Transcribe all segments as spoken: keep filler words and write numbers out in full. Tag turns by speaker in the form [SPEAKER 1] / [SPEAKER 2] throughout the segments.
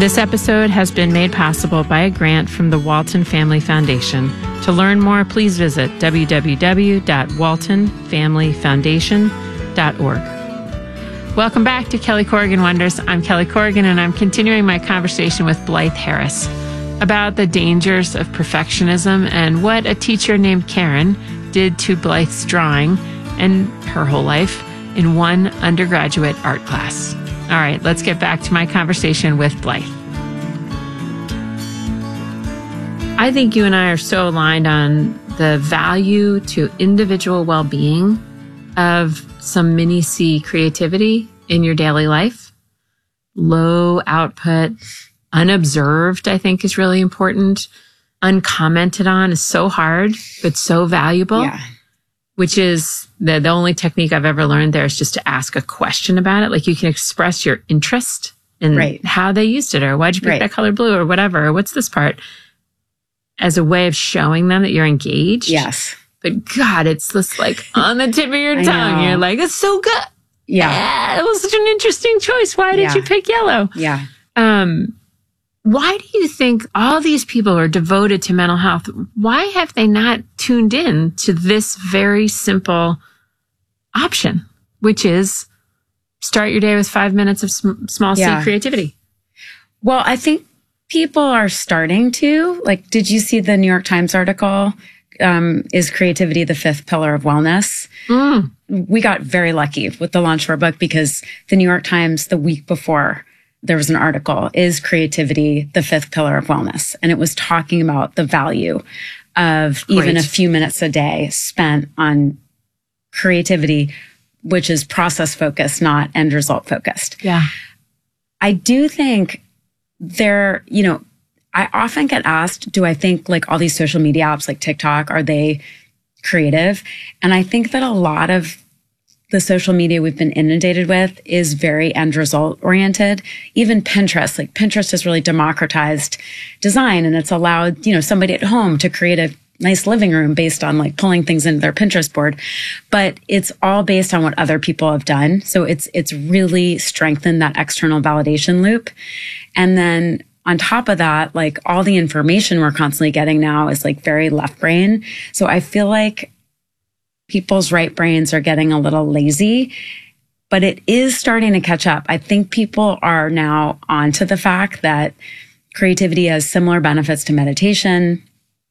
[SPEAKER 1] This episode has been made possible by a grant from the Walton Family Foundation. To learn more, please visit w w w dot walton family foundation dot org. Welcome back to Kelly Corrigan Wonders. I'm Kelly Corrigan, and I'm continuing my conversation with Blythe Harris about the dangers of perfectionism and what a teacher named Karen did to Blythe's drawing and her whole life in one undergraduate art class. All right, let's get back to my conversation with Blythe. I think you and I are so aligned on the value to individual well-being of some mini C creativity in your daily life. Low output, unobserved, I think is really important. Uncommented on is so hard, but so valuable.
[SPEAKER 2] Yeah.
[SPEAKER 1] Which is the, the only technique I've ever learned there is just to ask a question about it. Like you can express your interest in
[SPEAKER 2] right.
[SPEAKER 1] how they used it, or why'd you pick
[SPEAKER 2] right.
[SPEAKER 1] that color blue, or whatever, or what's this part, as a way of showing them that you're engaged.
[SPEAKER 2] Yes.
[SPEAKER 1] But God, it's just like on the tip of your tongue. You're like, it's so good.
[SPEAKER 2] Yeah.
[SPEAKER 1] yeah. It was such an interesting choice. Why did
[SPEAKER 2] yeah.
[SPEAKER 1] you pick yellow?
[SPEAKER 2] Yeah.
[SPEAKER 1] Um, why do you think all these people are devoted to mental health? Why have they not tuned in to this very simple option, which is start your day with five minutes of sm- small
[SPEAKER 2] yeah.
[SPEAKER 1] C creativity?
[SPEAKER 2] Well, I think people are starting to. Like, did you see the New York Times article? Um, is creativity the fifth pillar of wellness?
[SPEAKER 1] Mm.
[SPEAKER 2] We got very lucky with the launch of our book because the New York Times, the week before, there was an article, Is Creativity the Fifth Pillar of Wellness? And it was talking about the value of
[SPEAKER 1] Great.
[SPEAKER 2] even a few minutes a day spent on creativity, which is process focused, not end result focused.
[SPEAKER 1] Yeah.
[SPEAKER 2] I do think there, you know, I often get asked, do I think like all these social media apps like TikTok, are they creative? And I think that a lot of the social media we've been inundated with is very end result oriented. Even Pinterest, like Pinterest has really democratized design, and it's allowed, you know, somebody at home to create a nice living room based on like pulling things into their Pinterest board. But it's all based on what other people have done. So it's, it's really strengthened that external validation loop. And then on top of that, like all the information we're constantly getting now is like very left brain. So I feel like people's right brains are getting a little lazy, but it is starting to catch up. I think people are now onto the fact that creativity has similar benefits to meditation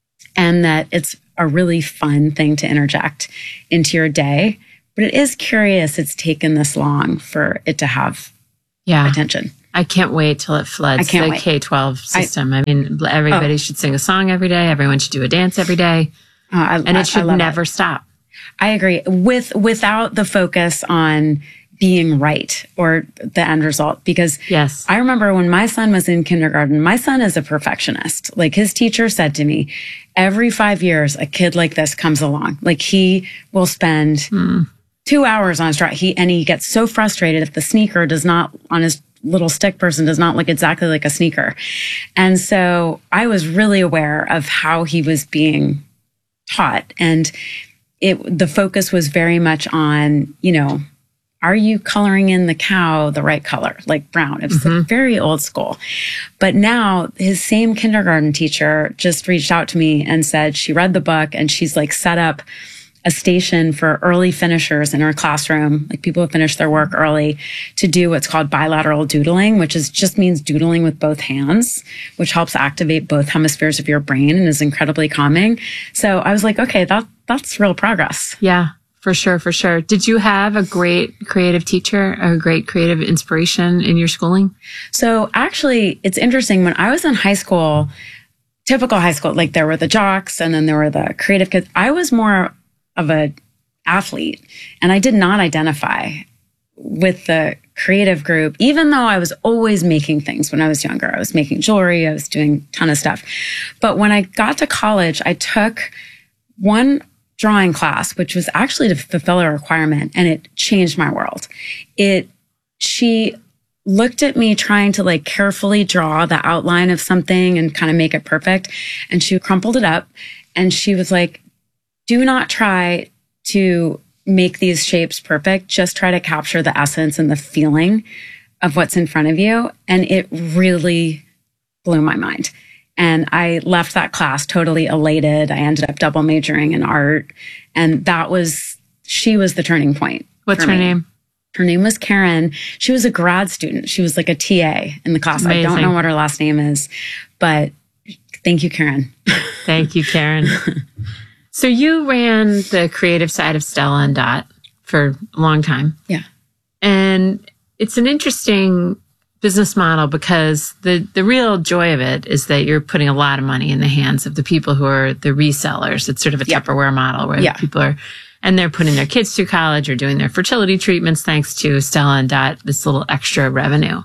[SPEAKER 2] and that it's a really fun thing to interject into your day. But it is curious it's taken this long for it to have
[SPEAKER 1] yeah.
[SPEAKER 2] attention.
[SPEAKER 1] I can't wait till it floods
[SPEAKER 2] I can't
[SPEAKER 1] the
[SPEAKER 2] wait.
[SPEAKER 1] K twelve system. I, I mean, everybody
[SPEAKER 2] oh.
[SPEAKER 1] should sing a song every day. Everyone should do a dance every day.
[SPEAKER 2] Uh, I,
[SPEAKER 1] and it should never
[SPEAKER 2] it.
[SPEAKER 1] stop.
[SPEAKER 2] I agree. With without the focus on being right or the end result. Because
[SPEAKER 1] yes.
[SPEAKER 2] I remember when my son was in kindergarten, my son is a perfectionist. Like his teacher said to me, every five years, a kid like this comes along. Like he will spend hmm. two hours on his drive. He, and he gets so frustrated if the sneaker does not, on his little stick person does not look exactly like a sneaker. And so I was really aware of how he was being taught. And it, the focus was very much on, you know, are you coloring in the cow the right color, like brown? It was mm-hmm. like very old school. But now his same kindergarten teacher just reached out to me and said she read the book and she's like set up a station for early finishers in her classroom, like people who finish their work early, to do what's called bilateral doodling, which is just means doodling with both hands, which helps activate both hemispheres of your brain and is incredibly calming. So I was like, okay, that that's real progress.
[SPEAKER 1] Yeah. For sure, for sure. Did you have a great creative teacher, a great creative inspiration in your schooling?
[SPEAKER 2] So actually, it's interesting. When I was in high school, typical high school, like there were the jocks and then there were the creative kids. I was more of a athlete and I did not identify with the creative group, even though I was always making things when I was younger. I was making jewelry. I was doing a ton of stuff. But when I got to college, I took one drawing class, which was actually to fulfill a requirement, and it changed my world. It, she looked at me trying to like carefully draw the outline of something and kind of make it perfect. And she crumpled it up and she was like, do not try to make these shapes perfect. Just try to capture the essence and the feeling of what's in front of you. And it really blew my mind. And I left that class totally elated. I ended up double majoring in art. And that was, she was the turning point.
[SPEAKER 1] What's her
[SPEAKER 2] me.
[SPEAKER 1] name?
[SPEAKER 2] Her name was Karen. She was a grad student. She was like a T A in the class.
[SPEAKER 1] Amazing.
[SPEAKER 2] I don't know what her last name is, but thank you, Karen.
[SPEAKER 1] Thank you, Karen. So you ran the creative side of Stella and Dot for a long time.
[SPEAKER 2] Yeah.
[SPEAKER 1] And it's an interesting business model because the, the real joy of it is that you're putting a lot of money in the hands of the people who are the resellers. It's sort of a
[SPEAKER 2] Yep.
[SPEAKER 1] Tupperware model where
[SPEAKER 2] Yeah.
[SPEAKER 1] people are, and they're putting their kids through college or doing their fertility treatments thanks to Stella and Dot, this little extra revenue.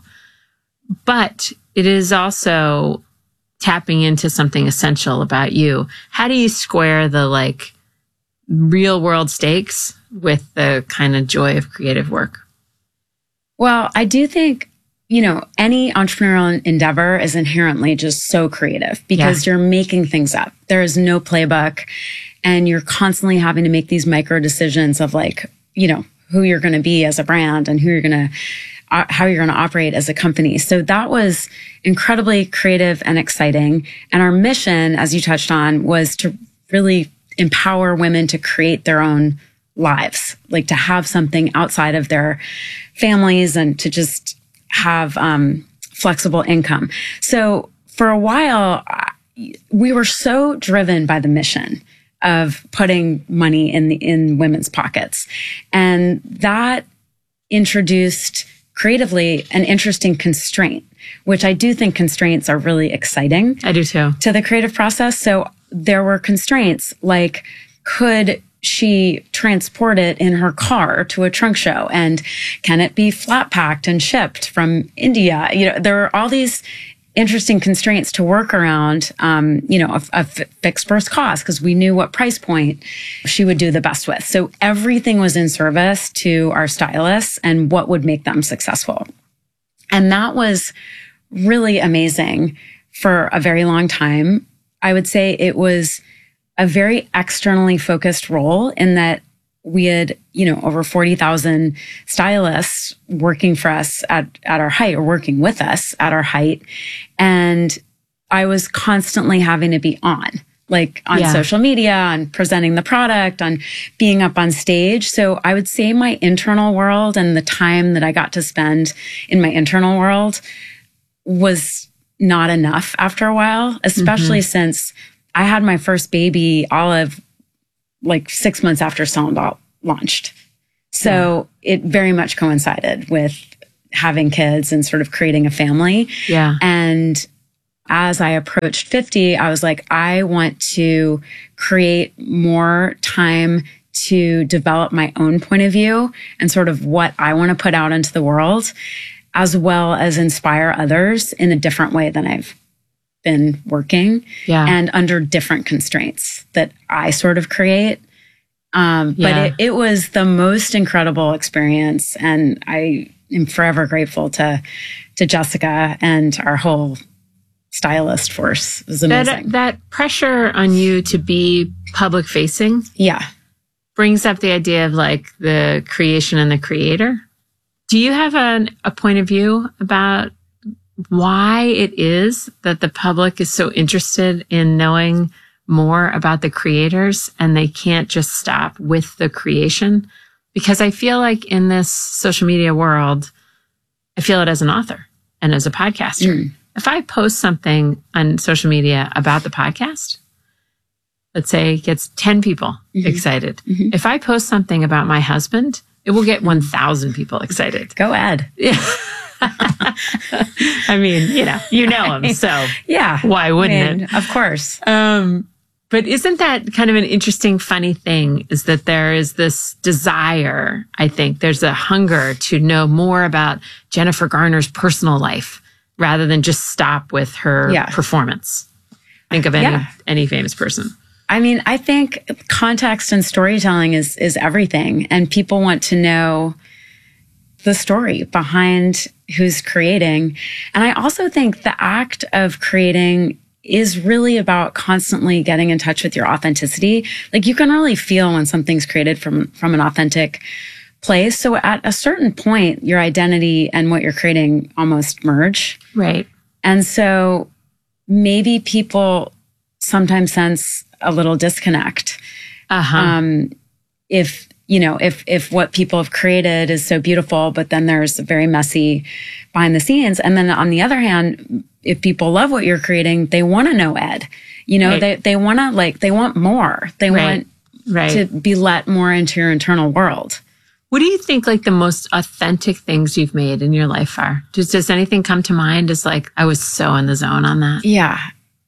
[SPEAKER 1] But it is also tapping into something essential about you. How do you square the like real world stakes with the kind of joy of creative work?
[SPEAKER 2] Well, I do think, you know, any entrepreneurial endeavor is inherently just so creative because
[SPEAKER 1] Yeah.
[SPEAKER 2] you're making things up. There is no playbook and you're constantly having to make these micro decisions of like, you know, who you're going to be as a brand and who you're going to, uh, how you're going to operate as a company. So that was incredibly creative and exciting. And our mission, as you touched on, was to really empower women to create their own lives, like to have something outside of their families and to just have um, flexible income. So for a while, we were so driven by the mission of putting money in the, in women's pockets. And that introduced creatively an interesting constraint, which I do think constraints are really exciting.
[SPEAKER 1] I do too.
[SPEAKER 2] To the creative process. So there were constraints like, could she transport it in her car to a trunk show? And can it be flat packed and shipped from India? You know, there are all these interesting constraints to work around, um, you know, a, a f- fixed first cost because we knew what price point she would do the best with. So everything was in service to our stylists and what would make them successful. And that was really amazing for a very long time. I would say it was a very externally focused role in that we had, you know, over forty thousand stylists working for us at, at our height or working with us at our height. And I was constantly having to be on, like on
[SPEAKER 1] Yeah.
[SPEAKER 2] social media, on presenting the product, on being up on stage. So I would say my internal world and the time that I got to spend in my internal world was not enough after a while, especially mm-hmm. since I had my first baby all of like six months after Stella and Dot launched. So yeah. it very much coincided with having kids and sort of creating a family.
[SPEAKER 1] Yeah.
[SPEAKER 2] And as I approached fifty, I was like, I want to create more time to develop my own point of view and sort of what I want to put out into the world, as well as inspire others in a different way than I've been working
[SPEAKER 1] yeah.
[SPEAKER 2] and under different constraints that I sort of create. Um,
[SPEAKER 1] yeah.
[SPEAKER 2] But it, it was the most incredible experience. And I am forever grateful to, to Jessica and our whole stylist force. It was amazing.
[SPEAKER 1] That, that pressure on you to be public facing.
[SPEAKER 2] Yeah.
[SPEAKER 1] Brings up the idea of like the creation and the creator. Do you have an, a point of view about why it is that the public is so interested in knowing more about the creators and they can't just stop with the creation? Because I feel like in this social media world, I feel it as an author and as a podcaster. Mm. If I post something on social media about the podcast, let's say it gets ten people mm-hmm. excited. Mm-hmm. If I post something about my husband, it will get one thousand people excited.
[SPEAKER 2] Go Ed.
[SPEAKER 1] Yeah. I mean, you know, you know him, so
[SPEAKER 2] yeah,
[SPEAKER 1] why wouldn't
[SPEAKER 2] I mean,
[SPEAKER 1] it?
[SPEAKER 2] Of course.
[SPEAKER 1] Um, but isn't that kind of an interesting, funny thing is that there is this desire, I think there's a hunger to know more about Jennifer Garner's personal life rather than just stop with her
[SPEAKER 2] yeah.
[SPEAKER 1] performance. Think of any,
[SPEAKER 2] yeah.
[SPEAKER 1] any famous person.
[SPEAKER 2] I mean, I think context and storytelling is, is everything. And people want to know the story behind who's creating. And I also think the act of creating is really about constantly getting in touch with your authenticity. Like you can really feel when something's created from, from an authentic place. So at a certain point, your identity and what you're creating almost merge.
[SPEAKER 1] Right.
[SPEAKER 2] And so maybe people sometimes sense a little disconnect.
[SPEAKER 1] Uh-huh.
[SPEAKER 2] Um, if, you know, if, if what people have created is so beautiful, but then there's a very messy behind the scenes. And then on the other hand, if people love what you're creating, they want to know Ed. You know, right. they, they want to like, they want more. They right. want right. to be let more into your internal world.
[SPEAKER 1] What do you think like the most authentic things you've made in your life are? Does, does anything come to mind as like, I was so in the zone on that?
[SPEAKER 2] Yeah.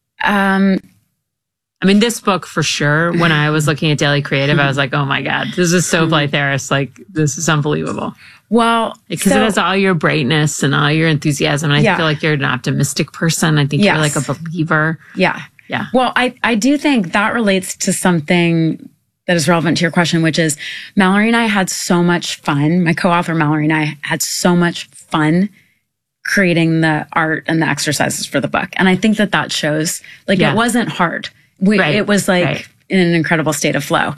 [SPEAKER 2] Um,
[SPEAKER 1] I mean, this book for sure, when I was looking at Daily Creative, I was like, oh my God, this is so Blythe Harris. Like, this is unbelievable.
[SPEAKER 2] Well,
[SPEAKER 1] because so, it has all your brightness and all your enthusiasm. And I yeah. feel like you're an optimistic person. I think yes. you're like a believer.
[SPEAKER 2] Yeah.
[SPEAKER 1] Yeah.
[SPEAKER 2] Well, I, I do think that relates to something that is relevant to your question, which is Mallory and I had so much fun. My co-author Mallory and I had so much fun creating the art and the exercises for the book. And I think that that shows, like, yeah. it wasn't hard. We, right. It was like right. in an incredible state of flow.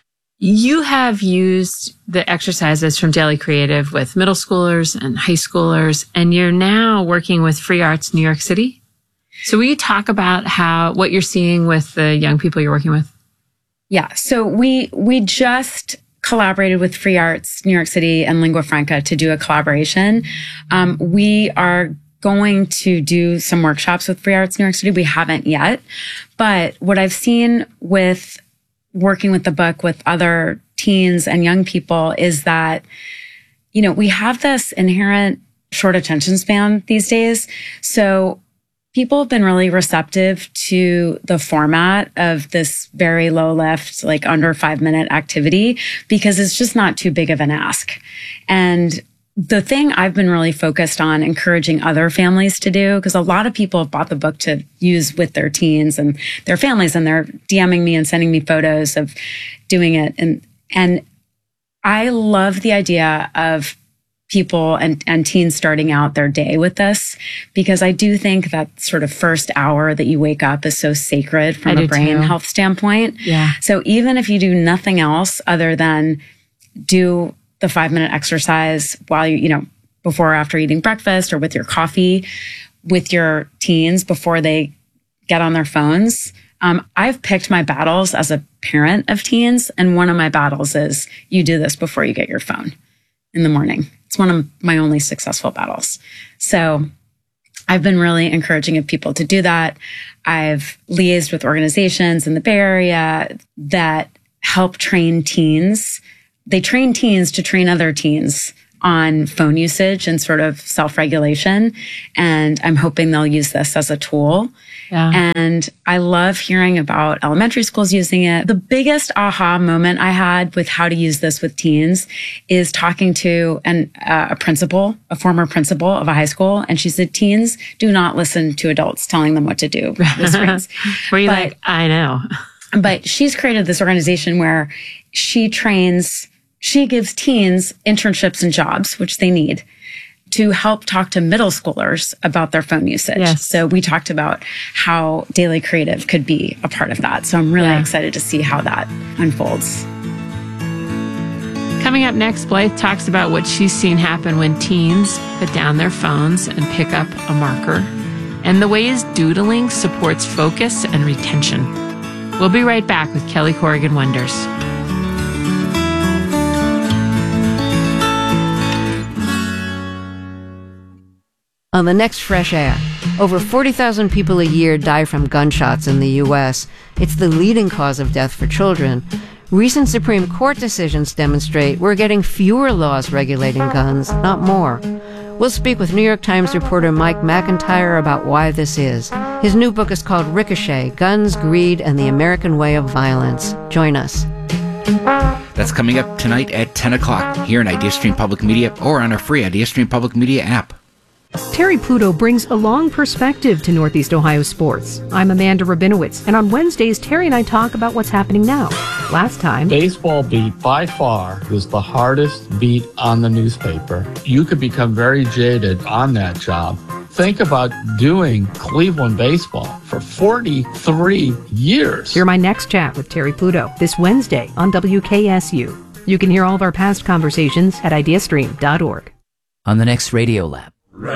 [SPEAKER 1] You have used the exercises from Daily Creative with middle schoolers and high schoolers, and you're now working with Free Arts New York City. So will you talk about how, what you're seeing with the young people you're working with?
[SPEAKER 2] Yeah. So we, we just collaborated with Free Arts New York City and Lingua Franca to do a collaboration. Um, we are going to do some workshops with Free Arts New York City. We haven't yet, but what I've seen with working with the book with other teens and young people is that, you know, we have this inherent short attention span these days. So people have been really receptive to the format of this very low lift, like under five minute activity, because it's just not too big of an ask. And the thing I've been really focused on encouraging other families to do, because a lot of people have bought the book to use with their teens and their families, and they're DMing me and sending me photos of doing it. And, and I love the idea of people and, and teens starting out their day with this, because I do think that sort of first hour that you wake up is so sacred from
[SPEAKER 1] I
[SPEAKER 2] a brain
[SPEAKER 1] too.
[SPEAKER 2] health standpoint.
[SPEAKER 1] Yeah.
[SPEAKER 2] So even if you do nothing else other than do the five minute exercise while you, you know, before or after eating breakfast or with your coffee with your teens before they get on their phones. Um, I've picked my battles as a parent of teens. And one of my battles is you do this before you get your phone in the morning. It's one of my only successful battles. So I've been really encouraging of people to do that. I've liaised with organizations in the Bay Area that help train teens. They train teens to train other teens on phone usage and sort of self-regulation. And I'm hoping they'll use this as a tool. Yeah. And I love hearing about elementary schools using it. The biggest aha moment I had with how to use this with teens is talking to an, uh, a principal, a former principal of a high school. And she said, teens do not listen to adults telling them what to do with screens.
[SPEAKER 1] Were you but, like, I know.
[SPEAKER 2] But she's created this organization where she trains, she gives teens internships and jobs, which they need, to help talk to middle schoolers about their phone usage.
[SPEAKER 1] Yes.
[SPEAKER 2] So we talked about how Daily Creative could be a part of that. So I'm really yeah. excited to see how that unfolds.
[SPEAKER 1] Coming up next, Blythe talks about what she's seen happen when teens put down their phones and pick up a marker, and the ways doodling supports focus and retention. We'll be right back with Kelly Corrigan Wonders.
[SPEAKER 3] On the next Fresh Air, over forty thousand people a year die from gunshots in the U S. It's the leading cause of death for children. Recent Supreme Court decisions demonstrate we're getting fewer laws regulating guns, not more. We'll speak with New York Times reporter Mike McIntyre about why this is. His new book is called Ricochet: Guns, Greed, and the American Way of Violence. Join us.
[SPEAKER 4] That's coming up tonight at ten o'clock here on IdeaStream Public Media or on our free IdeaStream Public Media app.
[SPEAKER 5] Terry Pluto brings a long perspective to Northeast Ohio sports. I'm Amanda Rabinowitz, and on Wednesdays, Terry and I talk about what's happening now. Last time,
[SPEAKER 6] baseball beat by far was the hardest beat on the newspaper. You could become very jaded on that job. Think about doing Cleveland baseball for forty-three years.
[SPEAKER 5] Hear my next chat with Terry Pluto this Wednesday on W K S U. You can hear all of our past conversations at idea stream dot org.
[SPEAKER 7] On the next Radio Lab.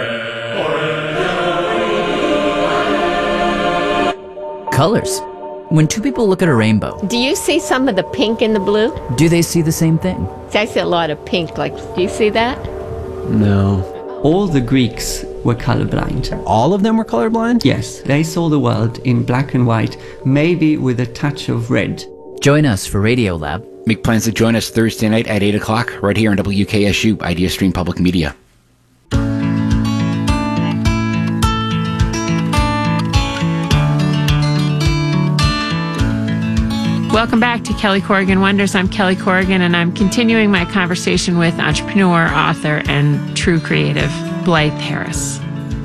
[SPEAKER 7] Colors. When two people look at a rainbow,
[SPEAKER 8] Do you see some of the pink in the blue?
[SPEAKER 7] do they see the same thing?
[SPEAKER 8] I see a lot of pink. Like, do you see that?
[SPEAKER 9] No. All the Greeks were colorblind.
[SPEAKER 10] All of them were colorblind?
[SPEAKER 9] Yes, they saw the world in black and white, maybe with a touch of red.
[SPEAKER 7] Join us for Radio Lab.
[SPEAKER 4] Make plans to join us Thursday night at eight o'clock right here on W K S U, Idea Stream Public Media.
[SPEAKER 1] Welcome back to Kelly Corrigan Wonders. I'm Kelly Corrigan, and I'm continuing my conversation with entrepreneur, author, and true creative, Blythe Harris.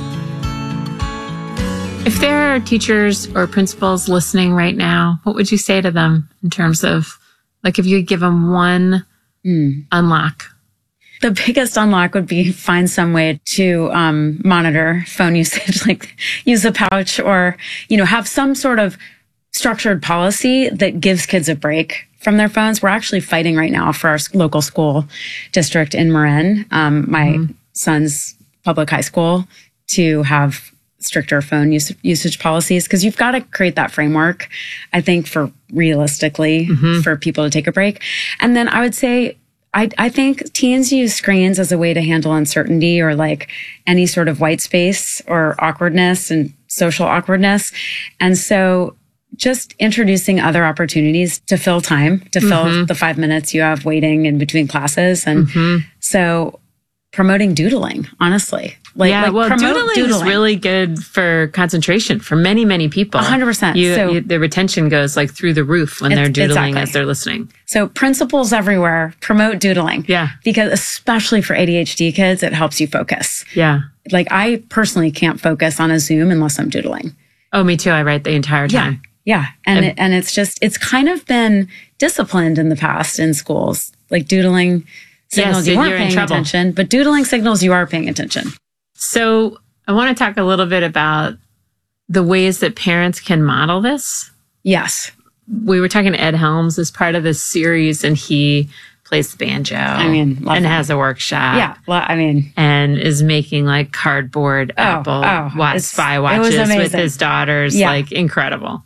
[SPEAKER 1] If there are teachers or principals listening right now, what would you say to them in terms of, like, if you could give them one mm. unlock?
[SPEAKER 2] The biggest unlock would be find some way to um, monitor phone usage, like use a pouch or, you know, have some sort of structured policy that gives kids a break from their phones. We're actually fighting right now for our local school district in Marin, um, my mm-hmm. son's public high school, to have stricter phone use, usage policies, because you've got to create that framework, I think, for realistically mm-hmm. for people to take a break. And then I would say, I, I think teens use screens as a way to handle uncertainty or like any sort of white space or awkwardness and social awkwardness. And so just introducing other opportunities to fill time, to mm-hmm. fill the five minutes you have waiting in between classes. And mm-hmm. so promoting doodling, honestly. Like,
[SPEAKER 1] yeah,
[SPEAKER 2] like
[SPEAKER 1] well, doodling, doodling is really good for concentration for many, many people.
[SPEAKER 2] one hundred percent.
[SPEAKER 1] You,
[SPEAKER 2] so,
[SPEAKER 1] you, the retention goes like through the roof when they're doodling
[SPEAKER 2] exactly.
[SPEAKER 1] as they're listening.
[SPEAKER 2] So principals everywhere, promote doodling.
[SPEAKER 1] Yeah.
[SPEAKER 2] Because especially for A D H D kids, it helps you focus.
[SPEAKER 1] Yeah.
[SPEAKER 2] Like I personally can't focus on a Zoom unless I'm doodling.
[SPEAKER 1] Oh, me too. I write the entire time.
[SPEAKER 2] Yeah. Yeah. And, and, it, and it's just, it's kind of been disciplined in the past in schools. Like doodling signals
[SPEAKER 1] yes,
[SPEAKER 2] you weren't
[SPEAKER 1] you're
[SPEAKER 2] paying
[SPEAKER 1] in trouble.
[SPEAKER 2] attention, but doodling signals you are paying attention.
[SPEAKER 1] So I want to talk a little bit about the ways that parents can model this.
[SPEAKER 2] Yes.
[SPEAKER 1] We were talking to Ed Helms as part of this series, and he plays the banjo.
[SPEAKER 2] I mean,
[SPEAKER 1] and
[SPEAKER 2] that.
[SPEAKER 1] has a workshop.
[SPEAKER 2] Yeah. Well, I mean,
[SPEAKER 1] and is making like cardboard
[SPEAKER 2] oh,
[SPEAKER 1] Apple
[SPEAKER 2] oh,
[SPEAKER 1] watch, spy watches with his daughters.
[SPEAKER 2] Yeah.
[SPEAKER 1] Like incredible.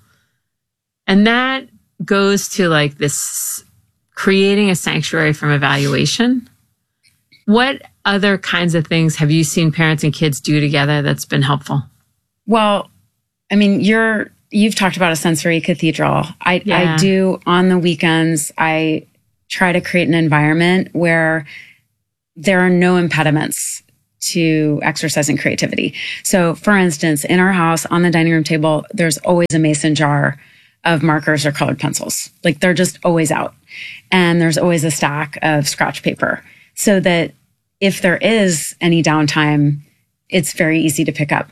[SPEAKER 1] And that goes to like this creating a sanctuary from evaluation. What other kinds of things have you seen parents and kids do together that's been helpful?
[SPEAKER 2] Well, I mean, you're, you've talked about a sensory cathedral. I,
[SPEAKER 1] yeah.
[SPEAKER 2] I do on the weekends, I try to create an environment where there are no impediments to exercising creativity. So for instance, in our house on the dining room table, there's always a mason jar of markers or colored pencils. Like they're just always out. And there's always a stack of scratch paper so that if there is any downtime, it's very easy to pick up.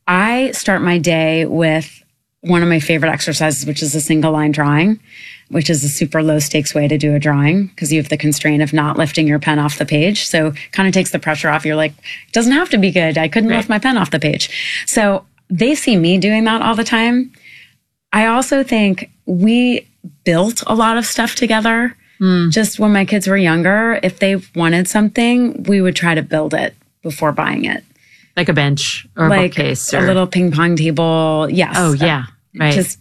[SPEAKER 2] I start my day with one of my favorite exercises, which is a single line drawing, which is a super low stakes way to do a drawing because you have the constraint of not lifting your pen off the page. So it kind of takes the pressure off. You're like, it doesn't have to be good. I couldn't right. lift my pen off the page. So they see me doing that all the time. I also think we built a lot of stuff together. Mm. Just when my kids were younger, if they wanted something, we would try to build it before buying it.
[SPEAKER 1] Like a bench or a
[SPEAKER 2] like
[SPEAKER 1] bookcase. Or...
[SPEAKER 2] a little ping pong table. Yes.
[SPEAKER 1] Oh, yeah. Right.
[SPEAKER 2] Just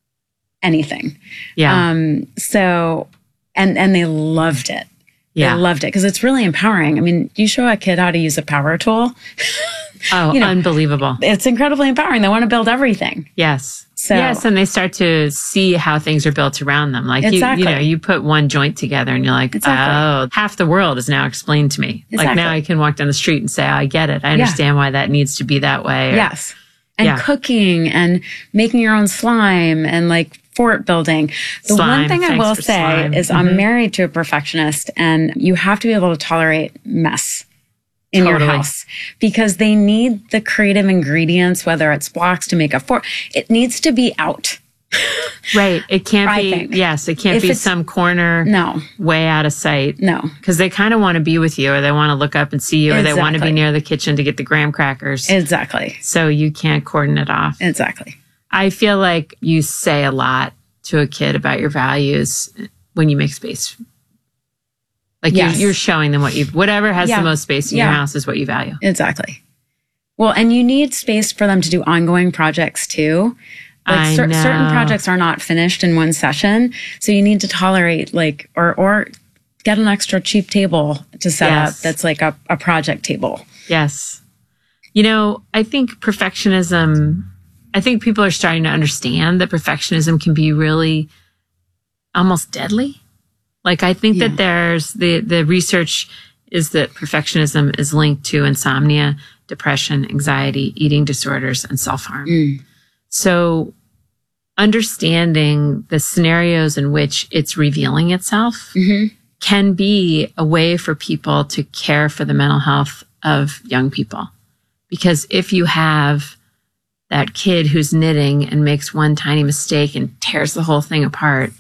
[SPEAKER 2] anything.
[SPEAKER 1] Yeah.
[SPEAKER 2] Um, so, and, and they loved it.
[SPEAKER 1] Yeah.
[SPEAKER 2] They loved it because it's really empowering. I mean, you show a kid how to use a power tool.
[SPEAKER 1] Oh,
[SPEAKER 2] you know,
[SPEAKER 1] unbelievable.
[SPEAKER 2] It's incredibly empowering. They want to build everything.
[SPEAKER 1] Yes.
[SPEAKER 2] So,
[SPEAKER 1] yes, and they start to see how things are built around them. Like,
[SPEAKER 2] exactly.
[SPEAKER 1] you, you know, you put one joint together and you're like,
[SPEAKER 2] exactly.
[SPEAKER 1] oh, half the world is now explained to me.
[SPEAKER 2] Exactly.
[SPEAKER 1] Like now I can walk down the street and say, oh, I get it. I understand yeah. why that needs to be that way. Or,
[SPEAKER 2] yes. And
[SPEAKER 1] yeah.
[SPEAKER 2] cooking and making your own slime and like fort building. The
[SPEAKER 1] slime,
[SPEAKER 2] one thing I will say
[SPEAKER 1] slime.
[SPEAKER 2] is
[SPEAKER 1] mm-hmm.
[SPEAKER 2] I'm married to a perfectionist and you have to be able to tolerate mess in
[SPEAKER 1] totally.
[SPEAKER 2] your house because they need the creative ingredients, whether it's blocks to make a fort. It needs to be out.
[SPEAKER 1] Right. It can't
[SPEAKER 2] I
[SPEAKER 1] be,
[SPEAKER 2] think.
[SPEAKER 1] yes, it can't
[SPEAKER 2] If
[SPEAKER 1] be
[SPEAKER 2] it's-
[SPEAKER 1] some corner
[SPEAKER 2] No,
[SPEAKER 1] way out of sight.
[SPEAKER 2] no.
[SPEAKER 1] Because they kind of want to be with you or they want to look up and see you or they want to be
[SPEAKER 2] Exactly.
[SPEAKER 1] near the kitchen to get the graham crackers.
[SPEAKER 2] Exactly.
[SPEAKER 1] So you can't cordon it off.
[SPEAKER 2] Exactly.
[SPEAKER 1] I feel like you say a lot to a kid about your values when you make space Like
[SPEAKER 2] Yes.
[SPEAKER 1] you're, you're showing them what you, whatever has
[SPEAKER 2] Yeah.
[SPEAKER 1] the most space in
[SPEAKER 2] Yeah.
[SPEAKER 1] your house is what you value.
[SPEAKER 2] Exactly. Well, and you need space for them to do ongoing projects too. Like
[SPEAKER 1] I
[SPEAKER 2] cer- certain
[SPEAKER 1] know.
[SPEAKER 2] projects are not finished in one session. So you need to tolerate like, or, or get an extra cheap table to set
[SPEAKER 1] Yes.
[SPEAKER 2] up that's like a, a project table.
[SPEAKER 1] Yes. You know, I think perfectionism, I think people are starting to understand that perfectionism can be really almost deadly. Like I think
[SPEAKER 2] Yeah.
[SPEAKER 1] that there's the, the research is that perfectionism is linked to insomnia, depression, anxiety, eating disorders, and self-harm.
[SPEAKER 2] Mm.
[SPEAKER 1] So understanding the scenarios in which it's revealing itself
[SPEAKER 2] Mm-hmm.
[SPEAKER 1] can be a way for people to care for the mental health of young people. Because if you have that kid who's knitting and makes one tiny mistake and tears the whole thing apart,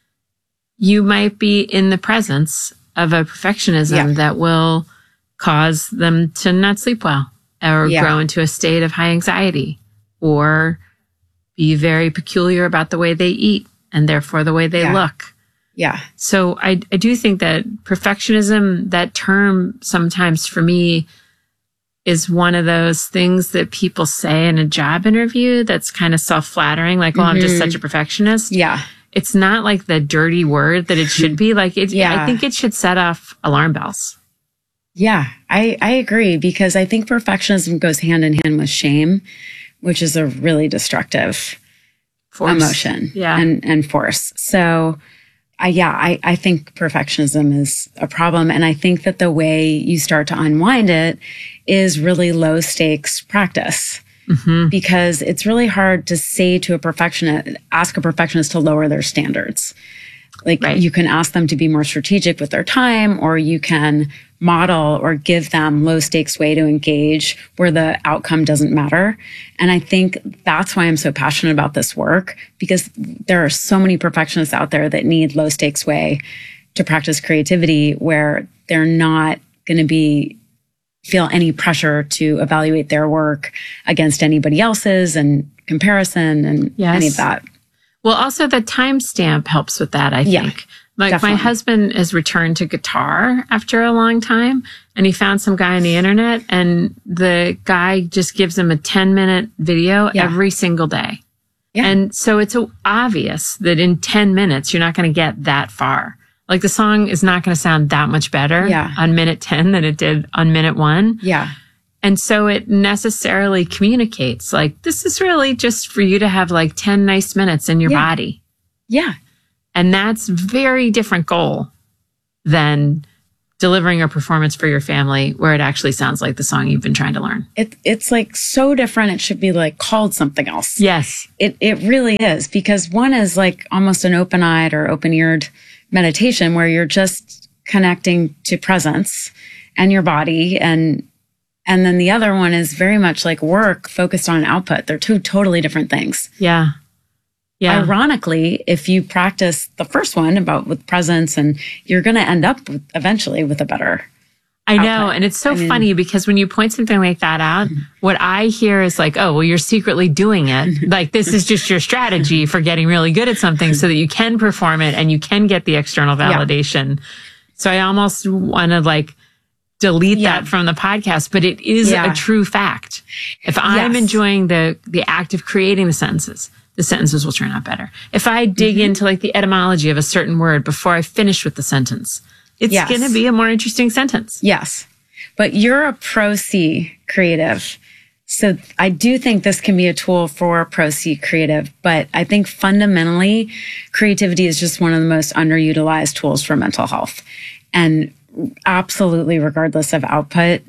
[SPEAKER 1] you might be in the presence of a perfectionism
[SPEAKER 2] Yeah.
[SPEAKER 1] that will cause them to not sleep well or
[SPEAKER 2] Yeah.
[SPEAKER 1] grow into a state of high anxiety or be very peculiar about the way they eat and therefore the way they
[SPEAKER 2] Yeah.
[SPEAKER 1] look.
[SPEAKER 2] Yeah.
[SPEAKER 1] So I, I do think that perfectionism, that term sometimes for me is one of those things that people say in a job interview that's kind of self-flattering, like, well, I'm just
[SPEAKER 2] Mhm.
[SPEAKER 1] such a perfectionist.
[SPEAKER 2] Yeah.
[SPEAKER 1] It's not like the dirty word that it should be. Like, it,
[SPEAKER 2] Yeah.
[SPEAKER 1] I think it should set off alarm bells.
[SPEAKER 2] Yeah, I, I agree because I think perfectionism goes hand in hand with shame, which is a really destructive
[SPEAKER 1] Force.
[SPEAKER 2] emotion
[SPEAKER 1] Yeah.
[SPEAKER 2] and, and force. So I, yeah, I, I think perfectionism is a problem. And I think that the way you start to unwind it is really low stakes practice.
[SPEAKER 1] Mm-hmm.
[SPEAKER 2] Because it's really hard to say to a perfectionist, ask a perfectionist to lower their standards. Like
[SPEAKER 1] Right.
[SPEAKER 2] you can ask them to be more strategic with their time, or you can model or give them low stakes way to engage where the outcome doesn't matter. And I think that's why I'm so passionate about this work, because there are so many perfectionists out there that need low stakes way to practice creativity where they're not going to be feel any pressure to evaluate their work against anybody else's and comparison and
[SPEAKER 1] Yes.
[SPEAKER 2] any of that.
[SPEAKER 1] Well, also the timestamp helps with that, I
[SPEAKER 2] Yeah,
[SPEAKER 1] think. Like
[SPEAKER 2] definitely.
[SPEAKER 1] my husband has returned to guitar after a long time and he found some guy on the internet and the guy just gives him a ten minute video
[SPEAKER 2] Yeah.
[SPEAKER 1] every single day.
[SPEAKER 2] Yeah.
[SPEAKER 1] And so it's so obvious that in ten minutes, you're not going to get that far. Like the song is not going to sound that much better
[SPEAKER 2] Yeah.
[SPEAKER 1] on minute ten than it did on minute one.
[SPEAKER 2] Yeah.
[SPEAKER 1] And so it necessarily communicates like, this is really just for you to have like ten nice minutes in your
[SPEAKER 2] Yeah.
[SPEAKER 1] body.
[SPEAKER 2] Yeah.
[SPEAKER 1] And that's very different goal than delivering a performance for your family where it actually sounds like the song you've been trying to learn.
[SPEAKER 2] It, it's like so different. It should be like called something else.
[SPEAKER 1] Yes.
[SPEAKER 2] It, it really is, because one is like almost an open eyed or open eared meditation where you're just connecting to presence and your body. And, and then the other one is very much like work focused on output. They're two totally different things.
[SPEAKER 1] Yeah. Yeah.
[SPEAKER 2] Ironically, if you practice the first one about with presence, and you're going to end up with, eventually with a better.
[SPEAKER 1] I know.
[SPEAKER 2] output.
[SPEAKER 1] And it's so
[SPEAKER 2] I mean-
[SPEAKER 1] funny because when you point something like that out, what I hear is like, oh, well, you're secretly doing it. Like this is just your strategy for getting really good at something so that you can perform it and you can get the external validation. So I almost want to like delete
[SPEAKER 2] Yeah.
[SPEAKER 1] that from the podcast, but it is
[SPEAKER 2] Yeah.
[SPEAKER 1] a true fact. If I'm
[SPEAKER 2] Yes.
[SPEAKER 1] enjoying the, the act of creating the sentences, the sentences will turn out better. If I dig
[SPEAKER 2] Mm-hmm.
[SPEAKER 1] into like the etymology of a certain word before I finish with the sentence, it's
[SPEAKER 2] Yes.
[SPEAKER 1] going to be a more interesting sentence.
[SPEAKER 2] Yes. But you're a Pro C creative. So I do think this can be a tool for Pro C creative, but I think fundamentally creativity is just one of the most underutilized tools for mental health. And absolutely, regardless of output,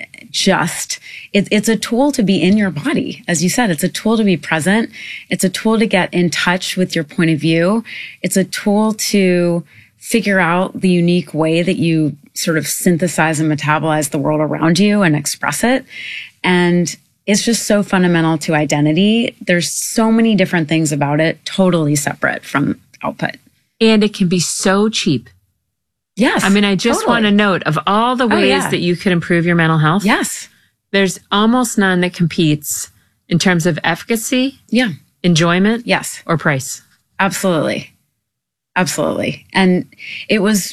[SPEAKER 2] just it, it's a tool to be in your body. As you said, it's a tool to be present. It's a tool to get in touch with your point of view. It's a tool to figure out the unique way that you sort of synthesize and metabolize the world around you and express it. And it's just so fundamental to identity. There's so many different things about it, totally separate from output.
[SPEAKER 1] And it can be so cheap.
[SPEAKER 2] Yes.
[SPEAKER 1] I mean, I just
[SPEAKER 2] totally.
[SPEAKER 1] want to note of all the
[SPEAKER 2] Oh,
[SPEAKER 1] ways
[SPEAKER 2] yeah.
[SPEAKER 1] that you could improve your mental health.
[SPEAKER 2] Yes.
[SPEAKER 1] There's almost none that competes in terms of efficacy,
[SPEAKER 2] Yeah.
[SPEAKER 1] enjoyment,
[SPEAKER 2] Yes.
[SPEAKER 1] or price.
[SPEAKER 2] Absolutely. Absolutely. And it was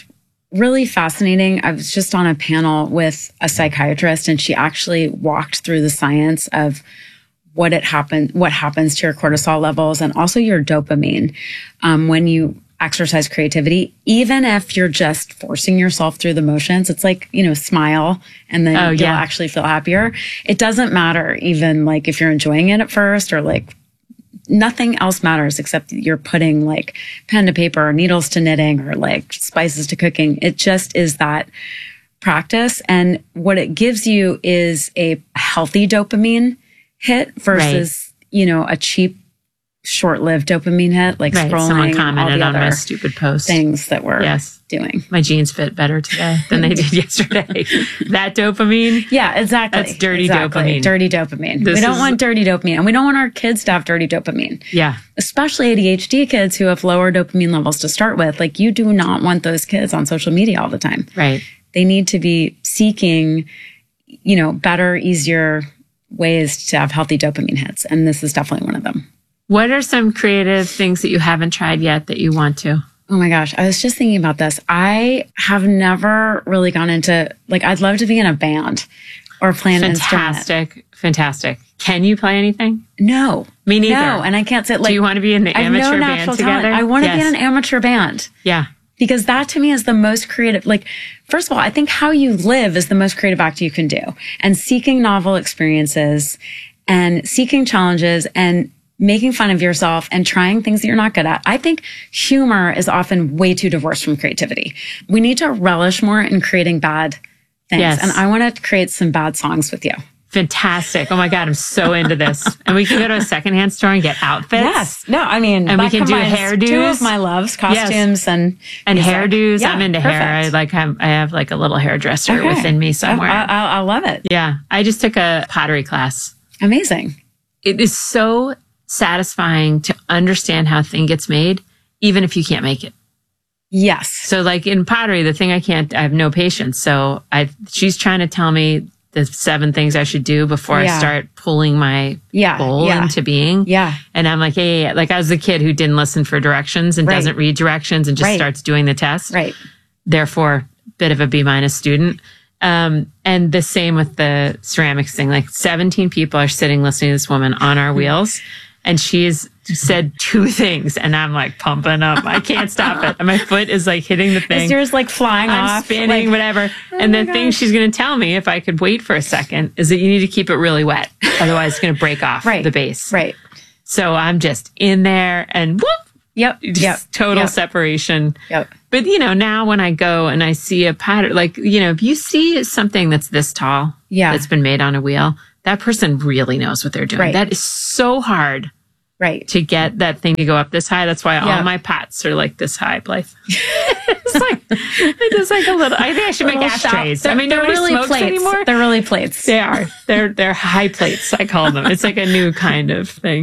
[SPEAKER 2] really fascinating. I was just on a panel with a psychiatrist, and she actually walked through the science of what it happened, what happens to your cortisol levels and also your dopamine um, when you exercise creativity. Even if you're just forcing yourself through the motions, it's like, you know, smile and then
[SPEAKER 1] Oh,
[SPEAKER 2] you'll
[SPEAKER 1] yeah.
[SPEAKER 2] actually feel happier. It doesn't matter even like if you're enjoying it at first or like nothing else matters except you're putting like pen to paper or needles to knitting or like spices to cooking. It just is that practice. And what it gives you is a healthy dopamine hit versus, you know, a cheap, short-lived dopamine hit, like
[SPEAKER 1] Right.
[SPEAKER 2] scrolling
[SPEAKER 1] Someone
[SPEAKER 2] and all
[SPEAKER 1] commented
[SPEAKER 2] the
[SPEAKER 1] on my
[SPEAKER 2] other
[SPEAKER 1] stupid post.
[SPEAKER 2] things that we're
[SPEAKER 1] Yes.
[SPEAKER 2] doing.
[SPEAKER 1] My jeans fit better today than they did yesterday. That dopamine.
[SPEAKER 2] Yeah, exactly.
[SPEAKER 1] That's dirty
[SPEAKER 2] exactly.
[SPEAKER 1] dopamine.
[SPEAKER 2] Dirty dopamine.
[SPEAKER 1] This
[SPEAKER 2] we don't
[SPEAKER 1] is-
[SPEAKER 2] want dirty dopamine. And we don't want our kids to have dirty dopamine.
[SPEAKER 1] Yeah.
[SPEAKER 2] Especially A D H D kids who have lower dopamine levels to start with. Like, you do not want those kids on social media all the time.
[SPEAKER 1] Right.
[SPEAKER 2] They need to be seeking, you know, better, easier ways to have healthy dopamine hits. And this is definitely one of them.
[SPEAKER 1] What are some creative things that you haven't tried yet that you want to?
[SPEAKER 2] Oh my gosh. I was just thinking about this. I have never really gone into, like, I'd love to be in a band or play an instrument.
[SPEAKER 1] Fantastic. Fantastic. Can you play anything?
[SPEAKER 2] No.
[SPEAKER 1] Me neither.
[SPEAKER 2] No. And I can't say, like,
[SPEAKER 1] Do you want to be in the
[SPEAKER 2] I have no
[SPEAKER 1] amateur
[SPEAKER 2] natural
[SPEAKER 1] band
[SPEAKER 2] talent.
[SPEAKER 1] together?
[SPEAKER 2] I want to be
[SPEAKER 1] Yes.
[SPEAKER 2] in an amateur band.
[SPEAKER 1] Yeah.
[SPEAKER 2] Because that to me is the most creative. Like, first of all, I think how you live is the most creative act you can do. And seeking novel experiences and seeking challenges and making fun of yourself and trying things that you're not good at. I think humor is often way too divorced from creativity. We need to relish more in creating bad things.
[SPEAKER 1] Yes.
[SPEAKER 2] And I want to create some bad songs with you.
[SPEAKER 1] Fantastic. Oh my God, I'm so into this. And we can go to a secondhand store and get outfits.
[SPEAKER 2] Yes. No, I mean,
[SPEAKER 1] And we
[SPEAKER 2] that
[SPEAKER 1] can do
[SPEAKER 2] combines
[SPEAKER 1] hairdos.
[SPEAKER 2] Two of my loves, costumes
[SPEAKER 1] Yes.
[SPEAKER 2] and
[SPEAKER 1] And
[SPEAKER 2] music.
[SPEAKER 1] hairdos.
[SPEAKER 2] Yeah,
[SPEAKER 1] I'm into hair. I
[SPEAKER 2] perfect.
[SPEAKER 1] like have I have like a little hairdresser
[SPEAKER 2] Okay.
[SPEAKER 1] within me somewhere.
[SPEAKER 2] I, I, I love it.
[SPEAKER 1] Yeah. I just took a pottery class.
[SPEAKER 2] Amazing.
[SPEAKER 1] It is so satisfying to understand how a thing gets made, even if you can't make it.
[SPEAKER 2] Yes.
[SPEAKER 1] So like in pottery, the thing I can't, I have no patience. So I, she's trying to tell me the seven things I should do before
[SPEAKER 2] Yeah.
[SPEAKER 1] I start pulling my
[SPEAKER 2] Yeah,
[SPEAKER 1] bowl
[SPEAKER 2] yeah.
[SPEAKER 1] into being.
[SPEAKER 2] Yeah.
[SPEAKER 1] And I'm like, yeah, yeah, yeah. Like I was the kid who didn't listen for directions and
[SPEAKER 2] Right.
[SPEAKER 1] doesn't read directions and just
[SPEAKER 2] Right.
[SPEAKER 1] starts doing the test.
[SPEAKER 2] Right.
[SPEAKER 1] Therefore, bit of a B minus student. Um, and the same with the ceramics thing. Like seventeen people are sitting listening to this woman on our wheels. And she's said two things, and I'm like pumping up. I can't stop it. And my foot is like hitting the thing.
[SPEAKER 2] Is yours like flying
[SPEAKER 1] I'm
[SPEAKER 2] off?
[SPEAKER 1] spinning,
[SPEAKER 2] Like,
[SPEAKER 1] whatever. And the thing she's going to tell me, if I could wait for a second, is that you need to keep it really wet. Otherwise, it's going to break off
[SPEAKER 2] Right.
[SPEAKER 1] the base.
[SPEAKER 2] Right.
[SPEAKER 1] So I'm just in there and whoop,
[SPEAKER 2] Yep.
[SPEAKER 1] just
[SPEAKER 2] Yep.
[SPEAKER 1] total
[SPEAKER 2] Yep.
[SPEAKER 1] separation.
[SPEAKER 2] Yep.
[SPEAKER 1] But, you know, now when I go and I see a pattern, like, you know, if you see something that's this tall,
[SPEAKER 2] Yeah.
[SPEAKER 1] that's been made on a wheel, that person really knows what they're doing.
[SPEAKER 2] Right.
[SPEAKER 1] That is so hard
[SPEAKER 2] Right.
[SPEAKER 1] to get that thing to go up this high. That's why
[SPEAKER 2] Yeah.
[SPEAKER 1] all my pots are like this high, Blythe. It's like, it's just like a little, I think I should make
[SPEAKER 2] Little shop.
[SPEAKER 1] ashtrays.
[SPEAKER 2] They're,
[SPEAKER 1] I mean,
[SPEAKER 2] they're
[SPEAKER 1] nobody
[SPEAKER 2] really
[SPEAKER 1] smokes
[SPEAKER 2] plates.
[SPEAKER 1] anymore.
[SPEAKER 2] They're really plates.
[SPEAKER 1] They are. They're they're high plates, I call them. It's like a new kind of thing.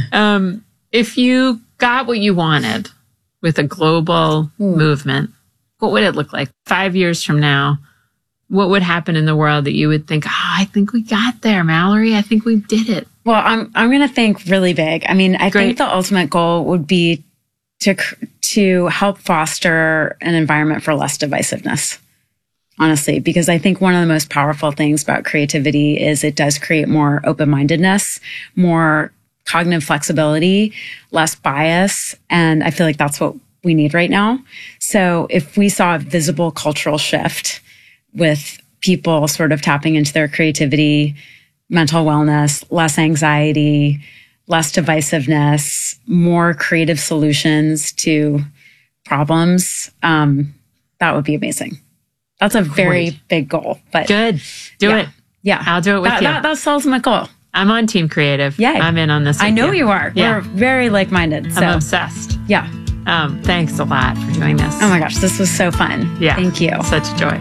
[SPEAKER 1] Um, if you got what you wanted with a global movement, what would it look like? Five years from now, what would happen in the world that you would think, oh, I think we got there, Mallory. I think we did it.
[SPEAKER 2] Well, I'm I'm going to think really big. I mean, I
[SPEAKER 1] Great.
[SPEAKER 2] think the ultimate goal would be to cr- to help foster an environment for less divisiveness. Honestly, because I think one of the most powerful things about creativity is it does create more open-mindedness, more cognitive flexibility, less bias, and I feel like that's what we need right now. So if we saw a visible cultural shift with people sort of tapping into their creativity, mental wellness, less anxiety, less divisiveness, more creative solutions to problems, um, that would be amazing. That's a very
[SPEAKER 1] Great.
[SPEAKER 2] big goal, but
[SPEAKER 1] Good. Do
[SPEAKER 2] yeah,
[SPEAKER 1] it.
[SPEAKER 2] Yeah,
[SPEAKER 1] I'll do it with
[SPEAKER 2] that,
[SPEAKER 1] you.
[SPEAKER 2] That, that's the ultimate goal.
[SPEAKER 1] I'm on Team Creative.
[SPEAKER 2] Yay.
[SPEAKER 1] I'm in on this.
[SPEAKER 2] I
[SPEAKER 1] with
[SPEAKER 2] know you are.
[SPEAKER 1] Yeah.
[SPEAKER 2] We're very like-minded. So
[SPEAKER 1] I'm obsessed.
[SPEAKER 2] yeah.
[SPEAKER 1] Um, thanks a lot for doing this.
[SPEAKER 2] Oh my gosh, this was so fun.
[SPEAKER 1] Yeah.
[SPEAKER 2] Thank you.
[SPEAKER 1] Such a joy.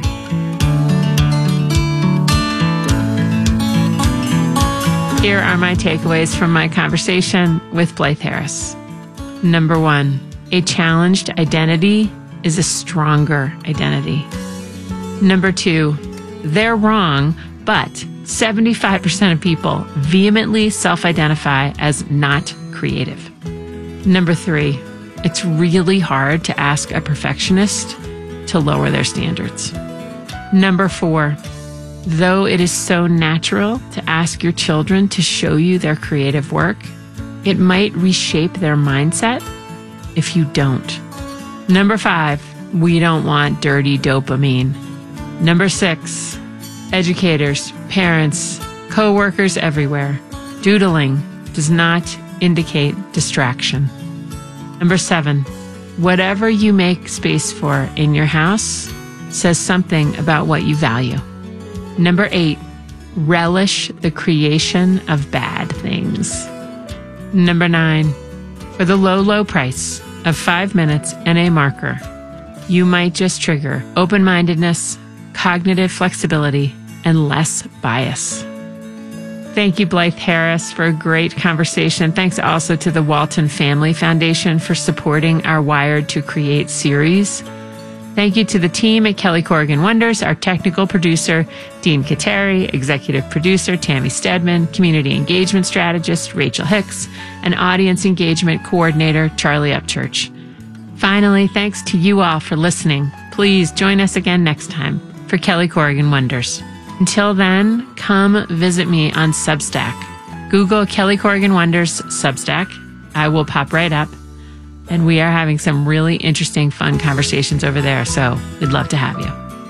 [SPEAKER 1] Here are my takeaways from my conversation with Blythe Harris. Number one, a challenged identity is a stronger identity. Number two, they're wrong, but seventy-five percent of people vehemently self-identify as not creative. Number three, it's really hard to ask a perfectionist to lower their standards. Number four, though it is so natural to ask your children to show you their creative work, it might reshape their mindset if you don't. Number five, we don't want dirty dopamine. Number six, educators, parents, co-workers everywhere, doodling does not indicate distraction. Number seven, whatever you make space for in your house says something about what you value. Number eight, relish the creation of bad things. Number nine, for the low, low price of five minutes and a marker, you might just trigger open-mindedness, cognitive flexibility, and less bias. Thank you, Blythe Harris, for a great conversation. Thanks also to the Walton Family Foundation for supporting our Wired to Create series. Thank you to the team at Kelly Corrigan Wonders, our technical producer, Dean Kateri, executive producer, Tammy Stedman, community engagement strategist, Rachel Hicks, and audience engagement coordinator, Charlie Upchurch. Finally, thanks to you all for listening. Please join us again next time for Kelly Corrigan Wonders. Until then, come visit me on Substack. Google Kelly Corrigan Wonders Substack. I will pop right up. And we are having some really interesting, fun conversations over there, so we'd love to have you.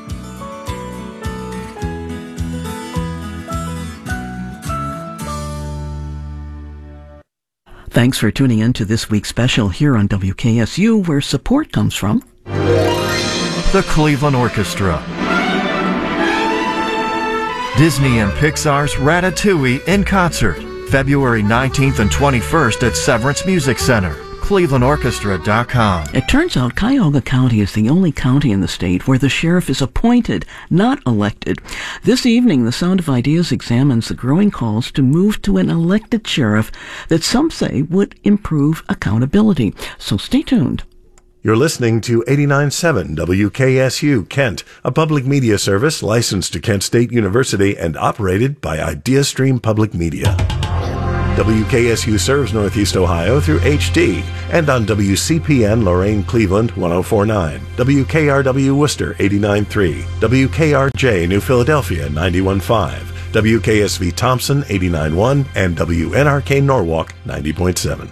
[SPEAKER 10] Thanks for tuning in to this week's special here on W K S U, where support comes from
[SPEAKER 11] the Cleveland Orchestra, Disney and Pixar's Ratatouille in concert, February nineteenth and twenty-first at Severance Music Center. Cleveland Orchestra dot com.
[SPEAKER 10] It turns out Cuyahoga County is the only county in the state where the sheriff is appointed, not elected. This evening, the Sound of Ideas examines the growing calls to move to an elected sheriff that some say would improve accountability. So stay tuned.
[SPEAKER 12] You're listening to eighty-nine point seven W K S U Kent, a public media service licensed to Kent State University and operated by IdeaStream Public Media. W K S U serves Northeast Ohio through H D and on W C P N Lorain Cleveland one oh four point nine, W K R W Worcester eighty-nine point three, W K R J New Philadelphia ninety-one point five, W K S V Thompson eighty-nine point one, and W N R K Norwalk ninety point seven.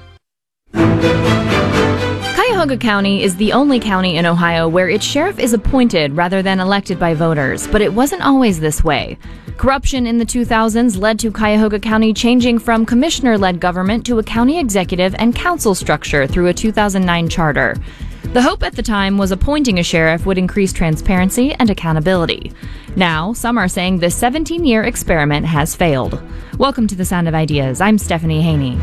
[SPEAKER 13] Cuyahoga County is the only county in Ohio where its sheriff is appointed rather than elected by voters, but it wasn't always this way. Corruption in the two thousands led to Cuyahoga County changing from commissioner-led government to a county executive and council structure through a two thousand nine charter. The hope at the time was appointing a sheriff would increase transparency and accountability. Now, some are saying this seventeen-year experiment has failed. Welcome to The Sound of Ideas. I'm Stephanie Haney.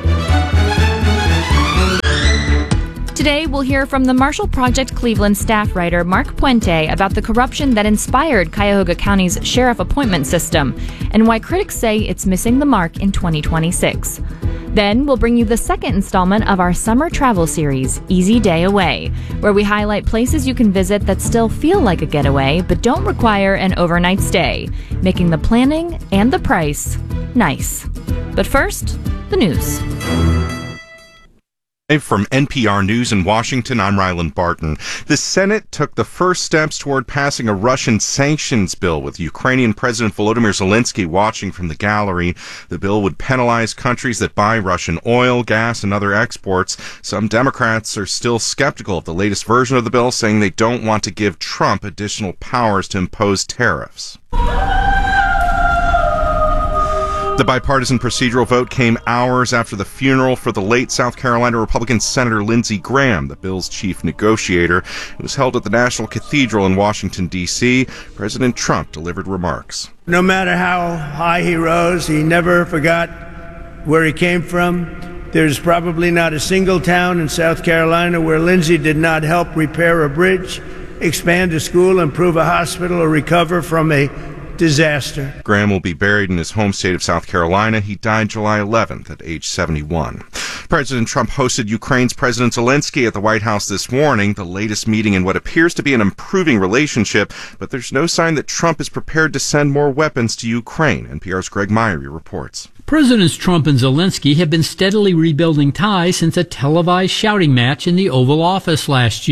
[SPEAKER 13] Today, we'll hear from the Marshall Project Cleveland staff writer Mark Puente about the corruption that inspired Cuyahoga County's sheriff appointment system and why critics say it's missing the mark in twenty twenty-six. Then, we'll bring you the second installment of our summer travel series, Easy Day Away, where we highlight places you can visit that still feel like a getaway but don't require an overnight stay, making the planning and the price nice. But first, the news.
[SPEAKER 14] From N P R News in Washington, I'm Ryland Barton. The Senate took the first steps toward passing a Russian sanctions bill, with Ukrainian President Volodymyr Zelensky watching from the gallery. The bill would penalize countries that buy Russian oil, gas, and other exports. Some Democrats are still skeptical of the latest version of the bill, saying they don't want to give Trump additional powers to impose tariffs. The bipartisan procedural vote came hours after the funeral for the late South Carolina Republican Senator Lindsey Graham, the bill's chief negotiator. It was held at the National Cathedral in Washington, D C President Trump delivered remarks.
[SPEAKER 15] No matter how high he rose, he never forgot where he came from. There's probably not a single town in South Carolina where Lindsey did not help repair a bridge, expand a school, improve a hospital, or recover from a disaster.
[SPEAKER 14] Graham will be buried in his home state of South Carolina. He died July eleventh at age seventy-one. President Trump hosted Ukraine's President Zelensky at the White House this morning, the latest meeting in what appears to be an improving relationship, but there's no sign that Trump is prepared to send more weapons to Ukraine. N P R's Greg Myrie reports.
[SPEAKER 16] Presidents Trump and Zelensky have been steadily rebuilding ties since a televised shouting match in the Oval Office last year.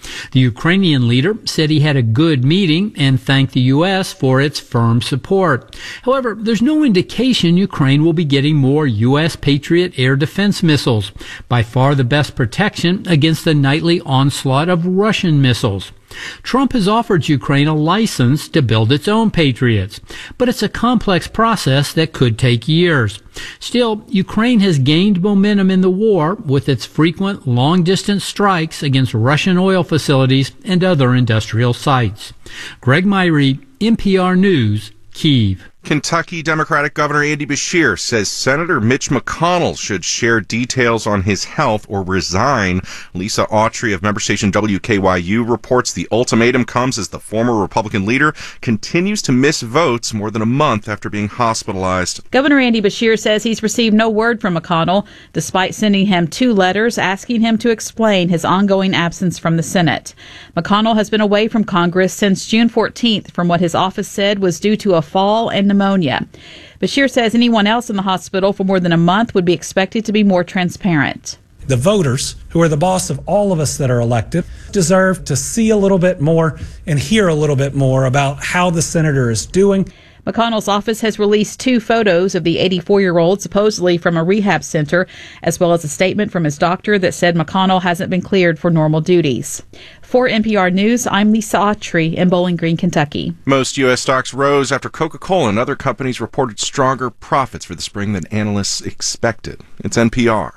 [SPEAKER 16] The Ukrainian leader said he had a good meeting and thanked the U S for its firm support. However, there's no indication Ukraine will be getting more U S Patriot air defense missiles, by far the best protection against the nightly onslaught of Russian missiles. Trump has offered Ukraine a license to build its own Patriots, but it's a complex process that could take years. Still, Ukraine has gained momentum in the war with its frequent long-distance strikes against Russian oil facilities and other industrial sites. Greg Myrie, N P R News, Kyiv.
[SPEAKER 14] Kentucky Democratic Governor Andy Beshear says Senator Mitch McConnell should share details on his health or resign. Lisa Autry of member station W K Y U reports the ultimatum comes as the former Republican leader continues to miss votes more than a month after being hospitalized.
[SPEAKER 17] Governor Andy Beshear says he's received no word from McConnell, despite sending him two letters asking him to explain his ongoing absence from the Senate. McConnell has been away from Congress since June fourteenth from what his office said was due to a fall and pneumonia. Beshear says anyone else in the hospital for more than a month would be expected to be more transparent.
[SPEAKER 18] The voters, who are the boss of all of us that are elected, deserve to see a little bit more and hear a little bit more about how the senator is doing.
[SPEAKER 17] McConnell's office has released two photos of the eighty-four-year-old supposedly from a rehab center, as well as a statement from his doctor that said McConnell hasn't been cleared for normal duties. For N P R News, I'm Lisa Autry in Bowling Green, Kentucky.
[SPEAKER 14] Most U S stocks rose after Coca-Cola and other companies reported stronger profits for the spring than analysts expected. It's N P R.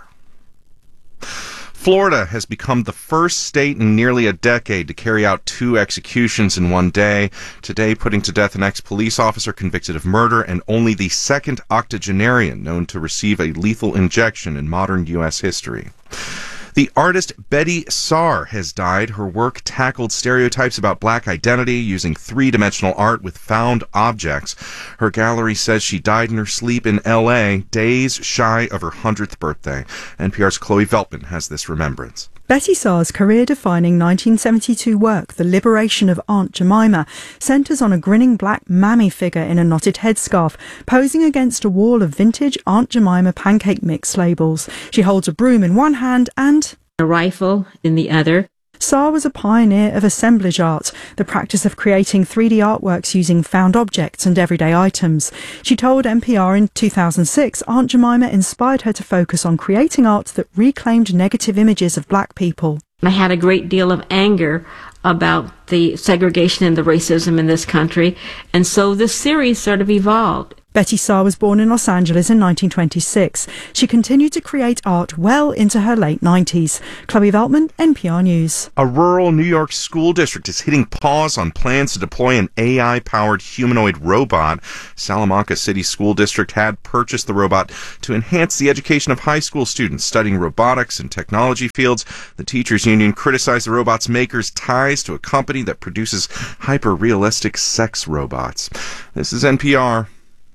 [SPEAKER 14] Florida has become the first state in nearly a decade to carry out two executions in one day, today putting to death an ex-police officer convicted of murder and only the second octogenarian known to receive a lethal injection in modern U S history. The artist Betty Saar has died. Her work tackled stereotypes about black identity using three-dimensional art with found objects. Her gallery says she died in her sleep in L A, days shy of her hundredth birthday. N P R's Chloe Veltman has this remembrance.
[SPEAKER 19] Betty Saar's career-defining nineteen seventy-two work, The Liberation of Aunt Jemima, centres on a grinning black mammy figure in a knotted headscarf, posing against a wall of vintage Aunt Jemima pancake mix labels. She holds a broom in one hand and
[SPEAKER 20] a rifle in the other.
[SPEAKER 19] Saar was a pioneer of assemblage art, the practice of creating three D artworks using found objects and everyday items. She told N P R in two thousand six Aunt Jemima inspired her to focus on creating art that reclaimed negative images of black people.
[SPEAKER 20] I had a great deal of anger about the segregation and the racism in this country, and so this series sort of evolved.
[SPEAKER 19] Betty Saar was born in Los Angeles in nineteen twenty-six. She continued to create art well into her late nineties. Chloe Veltman, N P R News.
[SPEAKER 14] A rural New York school district is hitting pause on plans to deploy an A I-powered humanoid robot. Salamanca City School District had purchased the robot to enhance the education of high school students studying robotics and technology fields. The teachers union criticized the robot's maker's ties to a company that produces hyper-realistic sex robots. This is N P R.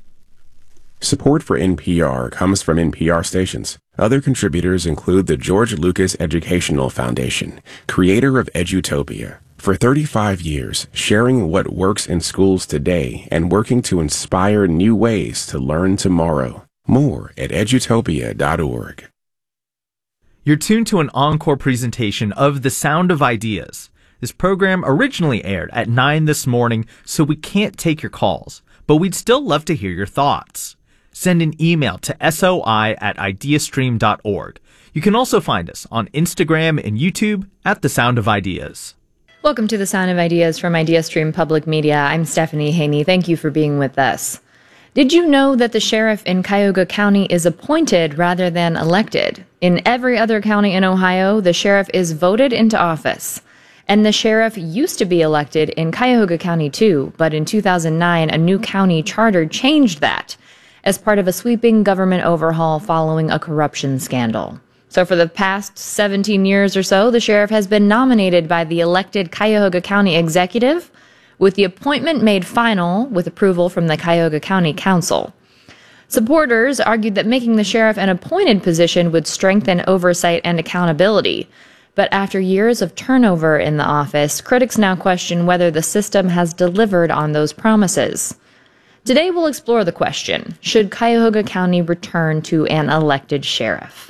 [SPEAKER 21] Support for N P R comes from N P R stations. Other contributors include the George Lucas Educational Foundation, creator of Edutopia. For thirty-five years, sharing what works in schools today and working to inspire new ways to learn tomorrow. More at edutopia dot org.
[SPEAKER 22] You're tuned to an encore presentation of The Sound of Ideas. This program originally aired at nine this morning, so we can't take your calls, but we'd still love to hear your thoughts. Send an email to soi at ideastream dot org. You can also find us on Instagram and YouTube at The Sound of Ideas.
[SPEAKER 13] Welcome to The Sound of Ideas from IdeaStream Public Media. I'm Stephanie Haney. Thank you for being with us. Did you know that the sheriff in Cuyahoga County is appointed rather than elected? In every other county in Ohio, the sheriff is voted into office. And the sheriff used to be elected in Cuyahoga County too, but in two thousand nine, a new county charter changed that as part of a sweeping government overhaul following a corruption scandal. So for the past seventeen years or so, the sheriff has been nominated by the elected Cuyahoga County executive, with the appointment made final with approval from the Cuyahoga County Council. Supporters argued that making the sheriff an appointed position would strengthen oversight and accountability. But after years of turnover in the office, critics now question whether the system has delivered on those promises. Today we'll explore the question, should Cuyahoga County return to an elected sheriff?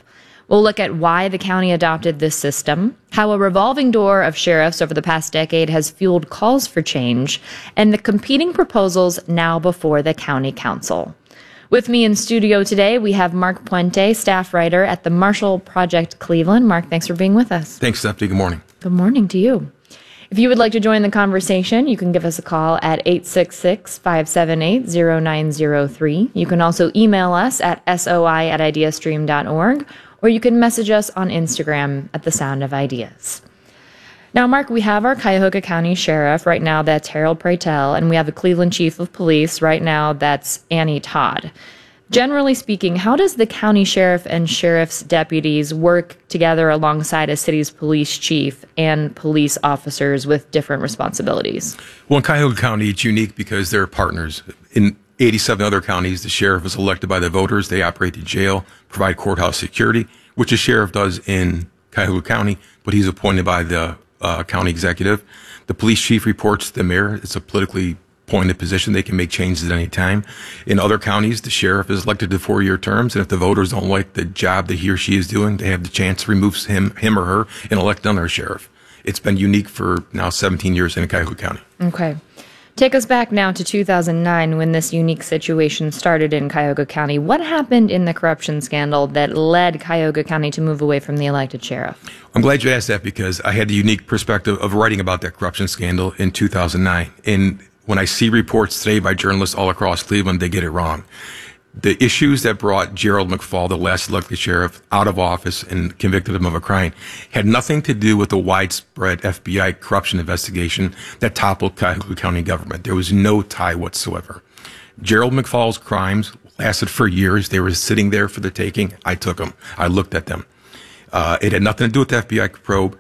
[SPEAKER 13] We'll look at why the county adopted this system, how a revolving door of sheriffs over the past decade has fueled calls for change, and the competing proposals now before the county council. With me in studio today, we have Mark Puente, staff writer at the Marshall Project Cleveland. Mark, thanks for being with us.
[SPEAKER 3] Thanks, Stephanie. Good morning.
[SPEAKER 13] Good morning to you. If you would like to join the conversation, you can give us a call at eight six six, five seven eight, zero nine zero three. You can also email us at soi at ideastream dot org, or you can message us on Instagram at The Sound of Ideas. Now, Mark, we have our Cuyahoga County Sheriff right now, that's Harold Pratel, and we have a Cleveland Chief of Police right now, that's Annie Todd. Generally speaking, how does the county sheriff and sheriff's deputies work together alongside a city's police chief and police officers with different responsibilities?
[SPEAKER 3] Well, in Cuyahoga County, it's unique because they're partners. In eighty-seven other counties, the sheriff is elected by the voters. They operate the jail, provide courthouse security, which the sheriff does in Cuyahoga County, but he's appointed by the uh, county executive. The police chief reports to the mayor. It's a politically appointed position. They can make changes at any time. In other counties, the sheriff is elected to four-year terms, and if the voters don't like the job that he or she is doing, they have the chance to remove him, him or her and elect another sheriff. It's been unique for now seventeen years in Cuyahoga County.
[SPEAKER 13] Okay. Take us back now to two thousand nine when this unique situation started in Cuyahoga County. What happened in the corruption scandal that led Cuyahoga County to move away from the elected sheriff?
[SPEAKER 3] I'm glad you asked that because I had the unique perspective of writing about that corruption scandal in two thousand nine. And when I see reports today by journalists all across Cleveland, they get it wrong. The issues that brought Gerald McFall, the last elected sheriff, out of office and convicted him of a crime had nothing to do with the widespread F B I corruption investigation that toppled Cuyahoga County government. There was no tie whatsoever. Gerald McFall's crimes lasted for years. They were sitting there for the taking. I took them. I looked at them. Uh, it had nothing to do with the F B I probe.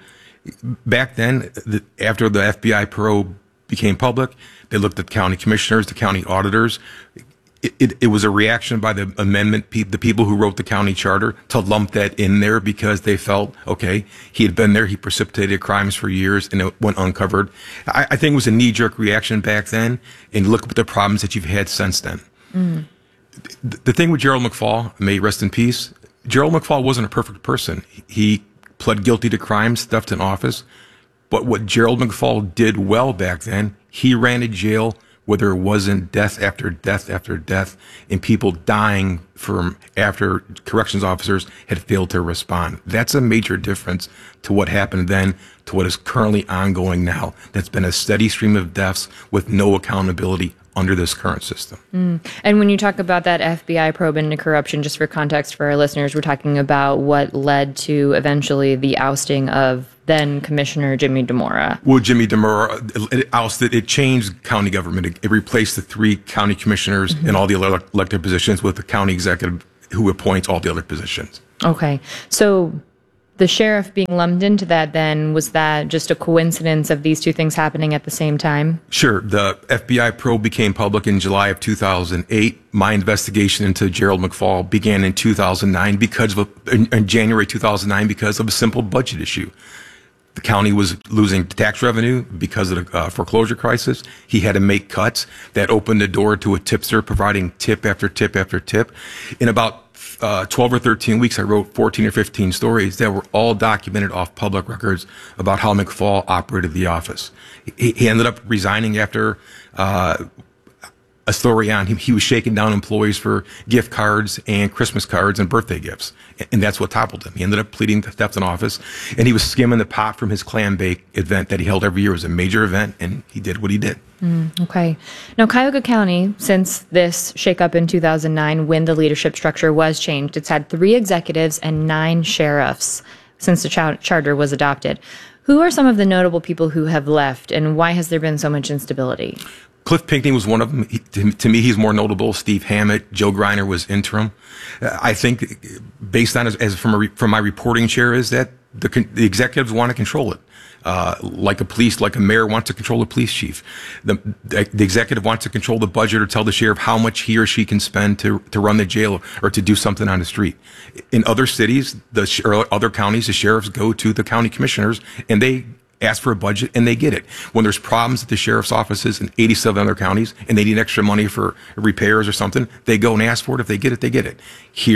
[SPEAKER 3] Back then, the, after the F B I probe became public, they looked at county commissioners, the county auditors. It, it, it was a reaction by the amendment, pe- the people who wrote the county charter, to lump that in there because they felt, okay, he had been there, he precipitated crimes for years, and it went uncovered. I, I think it was a knee-jerk reaction back then, and look at the problems that you've had since then. Mm. The, the thing with Gerald McFall, may he rest in peace, Gerald McFall wasn't a perfect person. He pled guilty to crimes, theft in office, but what Gerald McFall did well back then, he ran a jail where there wasn't death after death after death and people dying from after corrections officers had failed to respond. That's a major difference to what happened then to what is currently ongoing now. That's been a steady stream of deaths with no accountability under this current system.
[SPEAKER 13] Mm. And when you talk about that F B I probe into corruption, just for context for our listeners, we're talking about what led to eventually the ousting of then Commissioner Jimmy DeMora.
[SPEAKER 3] Well, Jimmy DeMora, it ousted, it changed county government. It, it replaced the three county commissioners mm-hmm. and all the ele- elected positions with the county executive who appoints all the other positions.
[SPEAKER 13] Okay. So the sheriff being lumped into that then, was that just a coincidence of these two things happening at the same time?
[SPEAKER 3] Sure. The F B I probe became public in July of two thousand eight. My investigation into Gerald McFall began in two thousand nine because of a, in, in January two thousand nine because of a simple budget issue. The county was losing tax revenue because of the uh, foreclosure crisis. He had to make cuts that opened the door to a tipster providing tip after tip after tip. In about uh, twelve or thirteen weeks, I wrote fourteen or fifteen stories that were all documented off public records about how McFall operated the office. He, he ended up resigning after uh, a story on him. He was shaking down employees for gift cards and Christmas cards and birthday gifts. And that's what toppled him. He ended up pleading to theft in office, and he was skimming the pot from his clam bake event that he held every year. It was a major event, and he did what he did.
[SPEAKER 13] Mm, okay. Now, Cuyahoga County, since this shakeup in two thousand nine, when the leadership structure was changed, it's had three executives and nine sheriffs since the ch- charter was adopted. Who are some of the notable people who have left, and why has there been so much instability?
[SPEAKER 3] Cliff Pinkney was one of them. He, to, to me, he's more notable. Steve Hammett, Joe Greiner was interim. Uh, I think, based on as, as from a re, from my reporting chair, is that the, the executives want to control it, uh, like a police, like a mayor wants to control the police chief. The, the, the executive wants to control the budget or tell the sheriff how much he or she can spend to to run the jail or to do something on the street. In other cities, the or other counties, the sheriffs go to the county commissioners and they ask for a budget, and they get it. When there's problems at the sheriff's offices in eighty-seven other counties, and they need extra money for repairs or something, they go and ask for it. If they get it, they get it. Here,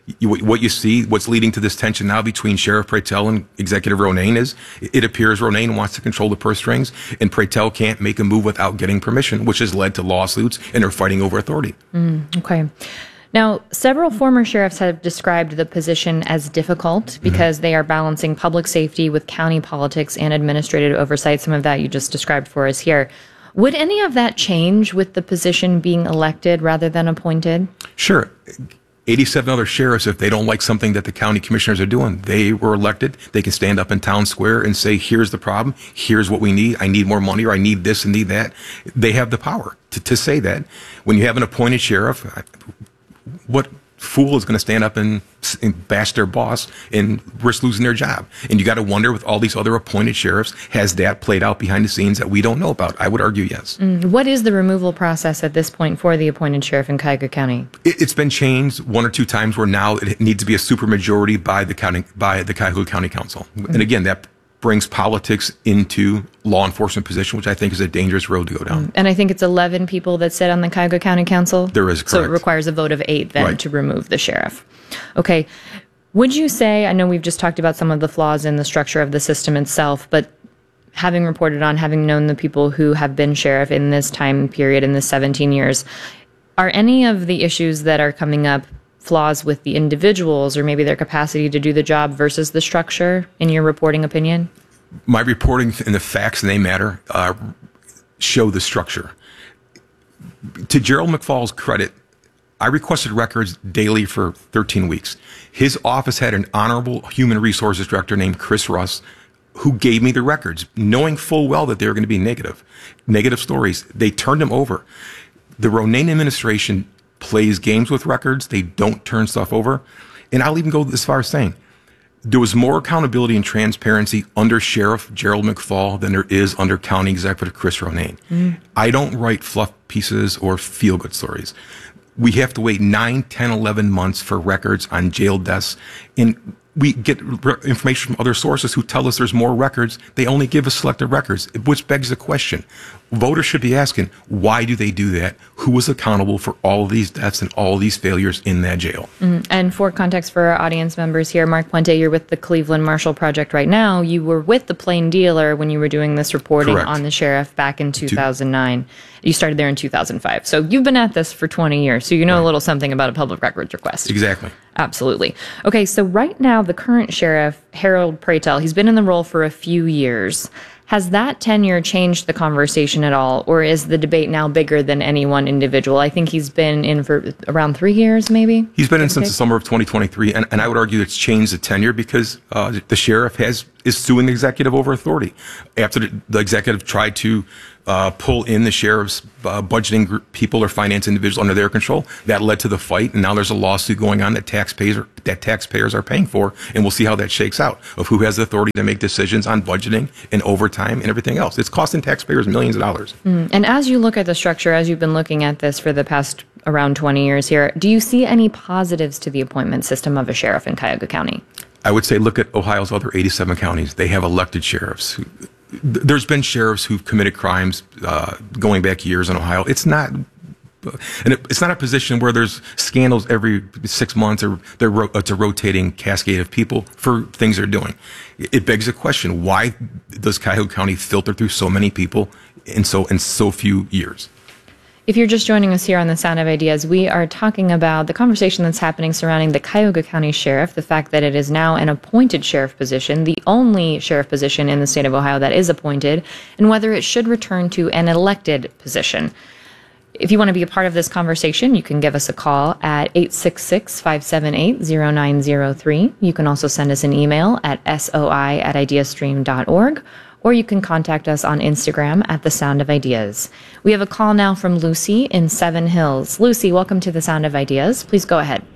[SPEAKER 3] You, what you see, what's leading to this tension now between Sheriff Pretel and Executive Ronayne is it appears Ronayne wants to control the purse strings, and Pretel can't make a move without getting permission, which has led to lawsuits, and they're fighting over authority.
[SPEAKER 13] Mm, okay. Now, several former sheriffs have described the position as difficult because mm-hmm. they are balancing public safety with county politics and administrative oversight. Some of that you just described for us here. Would any of that change with the position being elected rather than appointed?
[SPEAKER 3] Sure. eighty-seven other sheriffs, if they don't like something that the county commissioners are doing, they were elected. They can stand up in town square and say, here's the problem. Here's what we need. I need more money, or I need this and need that. They have the power to, to say that. When you have an appointed sheriff, what fool is going to stand up and, and bash their boss and risk losing their job? And you got to wonder, with all these other appointed sheriffs, has that played out behind the scenes that we don't know about? I would argue yes.
[SPEAKER 13] Mm, what is the removal process at this point for the appointed sheriff in Cuyahoga County?
[SPEAKER 3] It, it's been changed one or two times where now it needs to be a supermajority by the county, by the Cuyahoga County Council. Mm. And again, that brings politics into law enforcement position, which I think is a dangerous road to go down.
[SPEAKER 13] And I think it's eleven people that sit on the Cuyahoga County Council.
[SPEAKER 3] There is, correct.
[SPEAKER 13] So it requires a vote of eight then
[SPEAKER 3] right.
[SPEAKER 13] to remove the sheriff. Okay. Would you say, I know we've just talked about some of the flaws in the structure of the system itself, but having reported on, having known the people who have been sheriff in this time period, in this seventeen years, are any of the issues that are coming up flaws with the individuals or maybe their capacity to do the job versus the structure, in your reporting opinion?
[SPEAKER 3] My reporting and the facts, and they matter, uh, show the structure. To Gerald McFall's credit, I requested records daily for thirteen weeks. His office had an honorable human resources director named Chris Russ, who gave me the records, knowing full well that they were going to be negative, negative stories. They turned them over. The Ronayne administration plays games with records. They don't turn stuff over. And I'll even go as far as saying, there was more accountability and transparency under Sheriff Gerald McFall than there is under County Executive Chris Ronayne. Mm. I don't write fluff pieces or feel-good stories. We have to wait nine, ten, eleven months for records on jail deaths. And we get re- information from other sources who tell us there's more records. They only give us selected records, which begs the question. Voters should be asking, why do they do that? Who was accountable for all of these deaths and all of these failures in that jail? Mm,
[SPEAKER 13] and for context for our audience members here, Mark Puente, you're with the Cleveland Marshall Project right now. You were with the Plain Dealer when you were doing this reporting Correct. On the sheriff back in two thousand nine. You started there in two thousand five. So you've been at this for twenty years, so you know right. a little something about a public records request.
[SPEAKER 3] Exactly.
[SPEAKER 13] Absolutely. Okay, so right now, the current sheriff, Harold Pretel, he's been in the role for a few years. Has that tenure changed the conversation at all, or is the debate now bigger than any one individual? I think he's been in for around three years, maybe?
[SPEAKER 3] He's been in since the summer of twenty twenty-three, and, and I would argue it's changed the tenure because uh, the sheriff has is suing the executive over authority. After the, the executive tried to uh, pull in the sheriff's uh, budgeting group, people or finance individuals under their control, that led to the fight, and now there's a lawsuit going on that taxpayers are, that taxpayers are paying for, and we'll see how that shakes out, of who has the authority to make decisions on budgeting and overtime and everything else. It's costing taxpayers millions of dollars.
[SPEAKER 13] Mm. And as you look at the structure, as you've been looking at this for the past around twenty years here, do you see any positives to the appointment system of a sheriff in Cuyahoga County?
[SPEAKER 3] I would say look at Ohio's other eighty-seven counties. They have elected sheriffs. There's been sheriffs who've committed crimes uh, going back years in Ohio. It's not, and it, it's not a position where there's scandals every six months or there, it's a rotating cascade of people for things they're doing. It begs the question: why does Cuyahoga County filter through so many people in so in so few years?
[SPEAKER 13] If you're just joining us here on The Sound of Ideas, we are talking about the conversation that's happening surrounding the Cuyahoga County Sheriff, the fact that it is now an appointed sheriff position, the only sheriff position in the state of Ohio that is appointed, and whether it should return to an elected position. If you want to be a part of this conversation, you can give us a call at eight six six, five seven eight, zero nine zero three. You can also send us an email at soi at ideastream dot org. Or you can contact us on Instagram at The Sound of Ideas. We have a call now from Lucy in Seven Hills. Lucy, welcome to The Sound of Ideas. Please go ahead.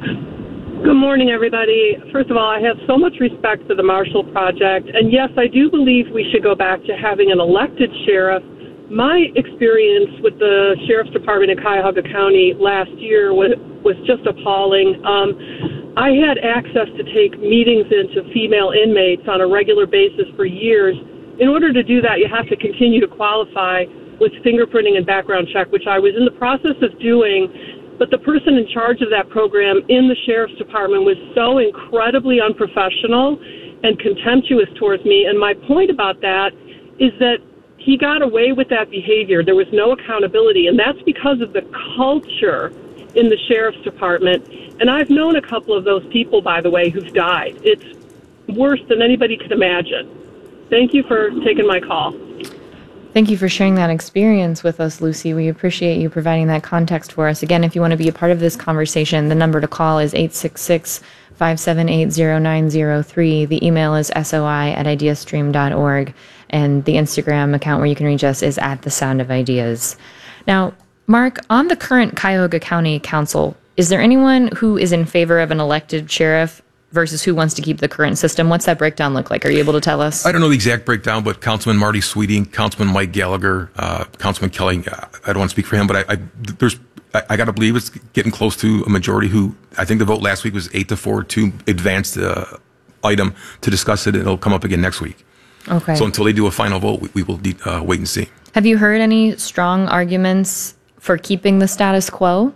[SPEAKER 5] Good morning, everybody. First of all, I have so much respect for the Marshall Project. And yes, I do believe we should go back to having an elected sheriff. My experience with the Sheriff's Department in Cuyahoga County last year was, was just appalling. Um, I had access to take meetings into female inmates on a regular basis for years. In order to do that, you have to continue to qualify with fingerprinting and background check, which I was in the process of doing But the person in charge of that program in the sheriff's department was so incredibly unprofessional and contemptuous towards me. And my point about that is that he got away with that behavior. There was no accountability, and that's because of the culture in the sheriff's department. And I've known a couple of those people, by the way, who've died. It's worse than anybody could imagine. Thank you for taking my call.
[SPEAKER 13] Thank you for sharing that experience with us, Lucy. We appreciate you providing that context for us. Again, if you want to be a part of this conversation, the number to call is eight six six, five seven eight, zero nine zero three. The email is soi at ideastream dot org. And the Instagram account where you can reach us is at The Sound of Ideas. Now, Mark, on the current Cuyahoga County Council, is there anyone who is in favor of an elected sheriff versus who wants to keep the current system? What's that breakdown look like? Are you able to tell us?
[SPEAKER 3] I don't know the exact breakdown, but Councilman Marty Sweeting, Councilman Mike Gallagher, uh, Councilman Kelly, uh, I don't want to speak for him, but I, I there's I, I got to believe it's getting close to a majority who, I think the vote last week was eight to four to advance the item to discuss it. It'll come up again next week.
[SPEAKER 13] Okay.
[SPEAKER 3] So until they do a final vote, we, we will uh, wait and see.
[SPEAKER 13] Have you heard any strong arguments for keeping the status quo?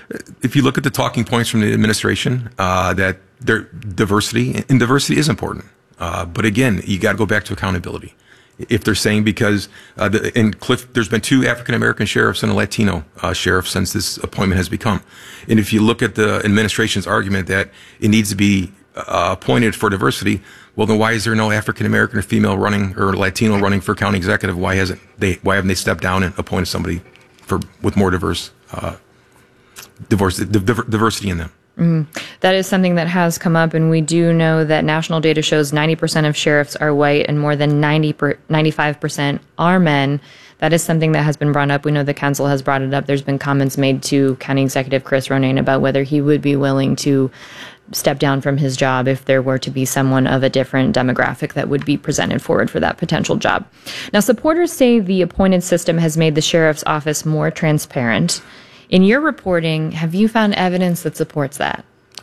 [SPEAKER 3] If you look at the talking points from the administration, uh, that their diversity, and diversity is important. Uh, but again, you got to go back to accountability. If they're saying because, uh, the, in Cliff, there's been two African-American sheriffs and a Latino uh, sheriff since this appointment has become. And if you look at the administration's argument that it needs to be uh, appointed for diversity, well, then why is there no African-American or female running or Latino running for county executive? Why hasn't they, why haven't they stepped down and appointed somebody for, with more diverse, uh, divorce, diversity in them?
[SPEAKER 13] Mm. That is something that has come up, and we do know that national data shows ninety percent of sheriffs are white and more than ninety per, ninety-five percent are men. That is something that has been brought up. We know the council has brought it up. There's been comments made to County Executive Chris Ronayne about whether he would be willing to step down from his job if there were to be someone of a different demographic that would be presented forward for that potential job. Now, supporters say the appointed system has made the sheriff's office more transparent. In your reporting, have you found evidence that supports that?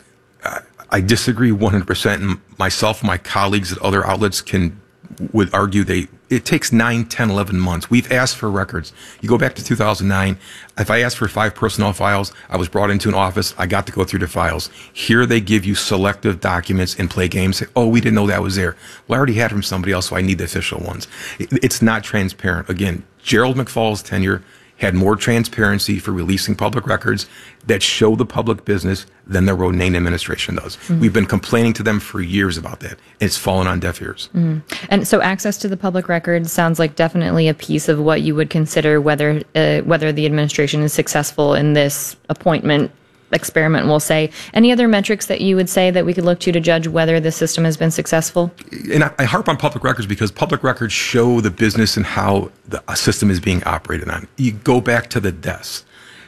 [SPEAKER 3] I, I disagree one hundred percent. And myself and my colleagues at other outlets can would argue they it takes nine, ten, eleven months. We've asked for records. You go back to two thousand nine. If I asked for five personnel files, I was brought into an office. I got to go through the files. Here they give you selective documents and play games. Say, oh, we didn't know that was there. Well, I already had it from somebody else, so I need the official ones. It, it's not transparent. Again, Gerald McFall's tenure had more transparency for releasing public records that show the public business than the Ronayne administration does. Mm-hmm. We've been complaining to them for years about that. It's fallen on deaf ears.
[SPEAKER 13] Mm-hmm. And so access to the public records sounds like definitely a piece of what you would consider whether uh, whether the administration is successful in this appointment experiment, we'll say. Any other metrics that you would say that we could look to to judge whether the system has been successful?
[SPEAKER 3] And I, I harp on public records because public records show the business and how the system is being operated on. You go back to the deaths.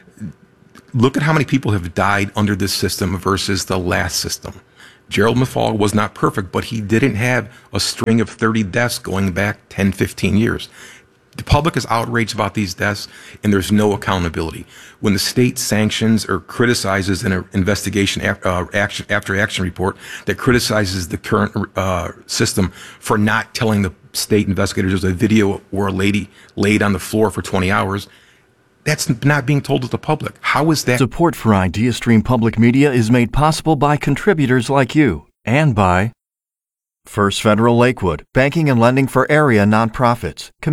[SPEAKER 3] Look at how many people have died under this system versus the last system. Gerald McFall was not perfect, but he didn't have a string of thirty deaths going back ten, fifteen years. The public is outraged about these deaths, and there's no accountability. When the state sanctions or criticizes an investigation after, uh, action, after action report that criticizes the current uh, system for not telling the state investigators there's a video where a lady laid on the floor for twenty hours, that's not being told to the public. How is that?
[SPEAKER 11] Support for IdeaStream Public Media is made possible by contributors like you and by First Federal Lakewood, banking and lending for area nonprofits.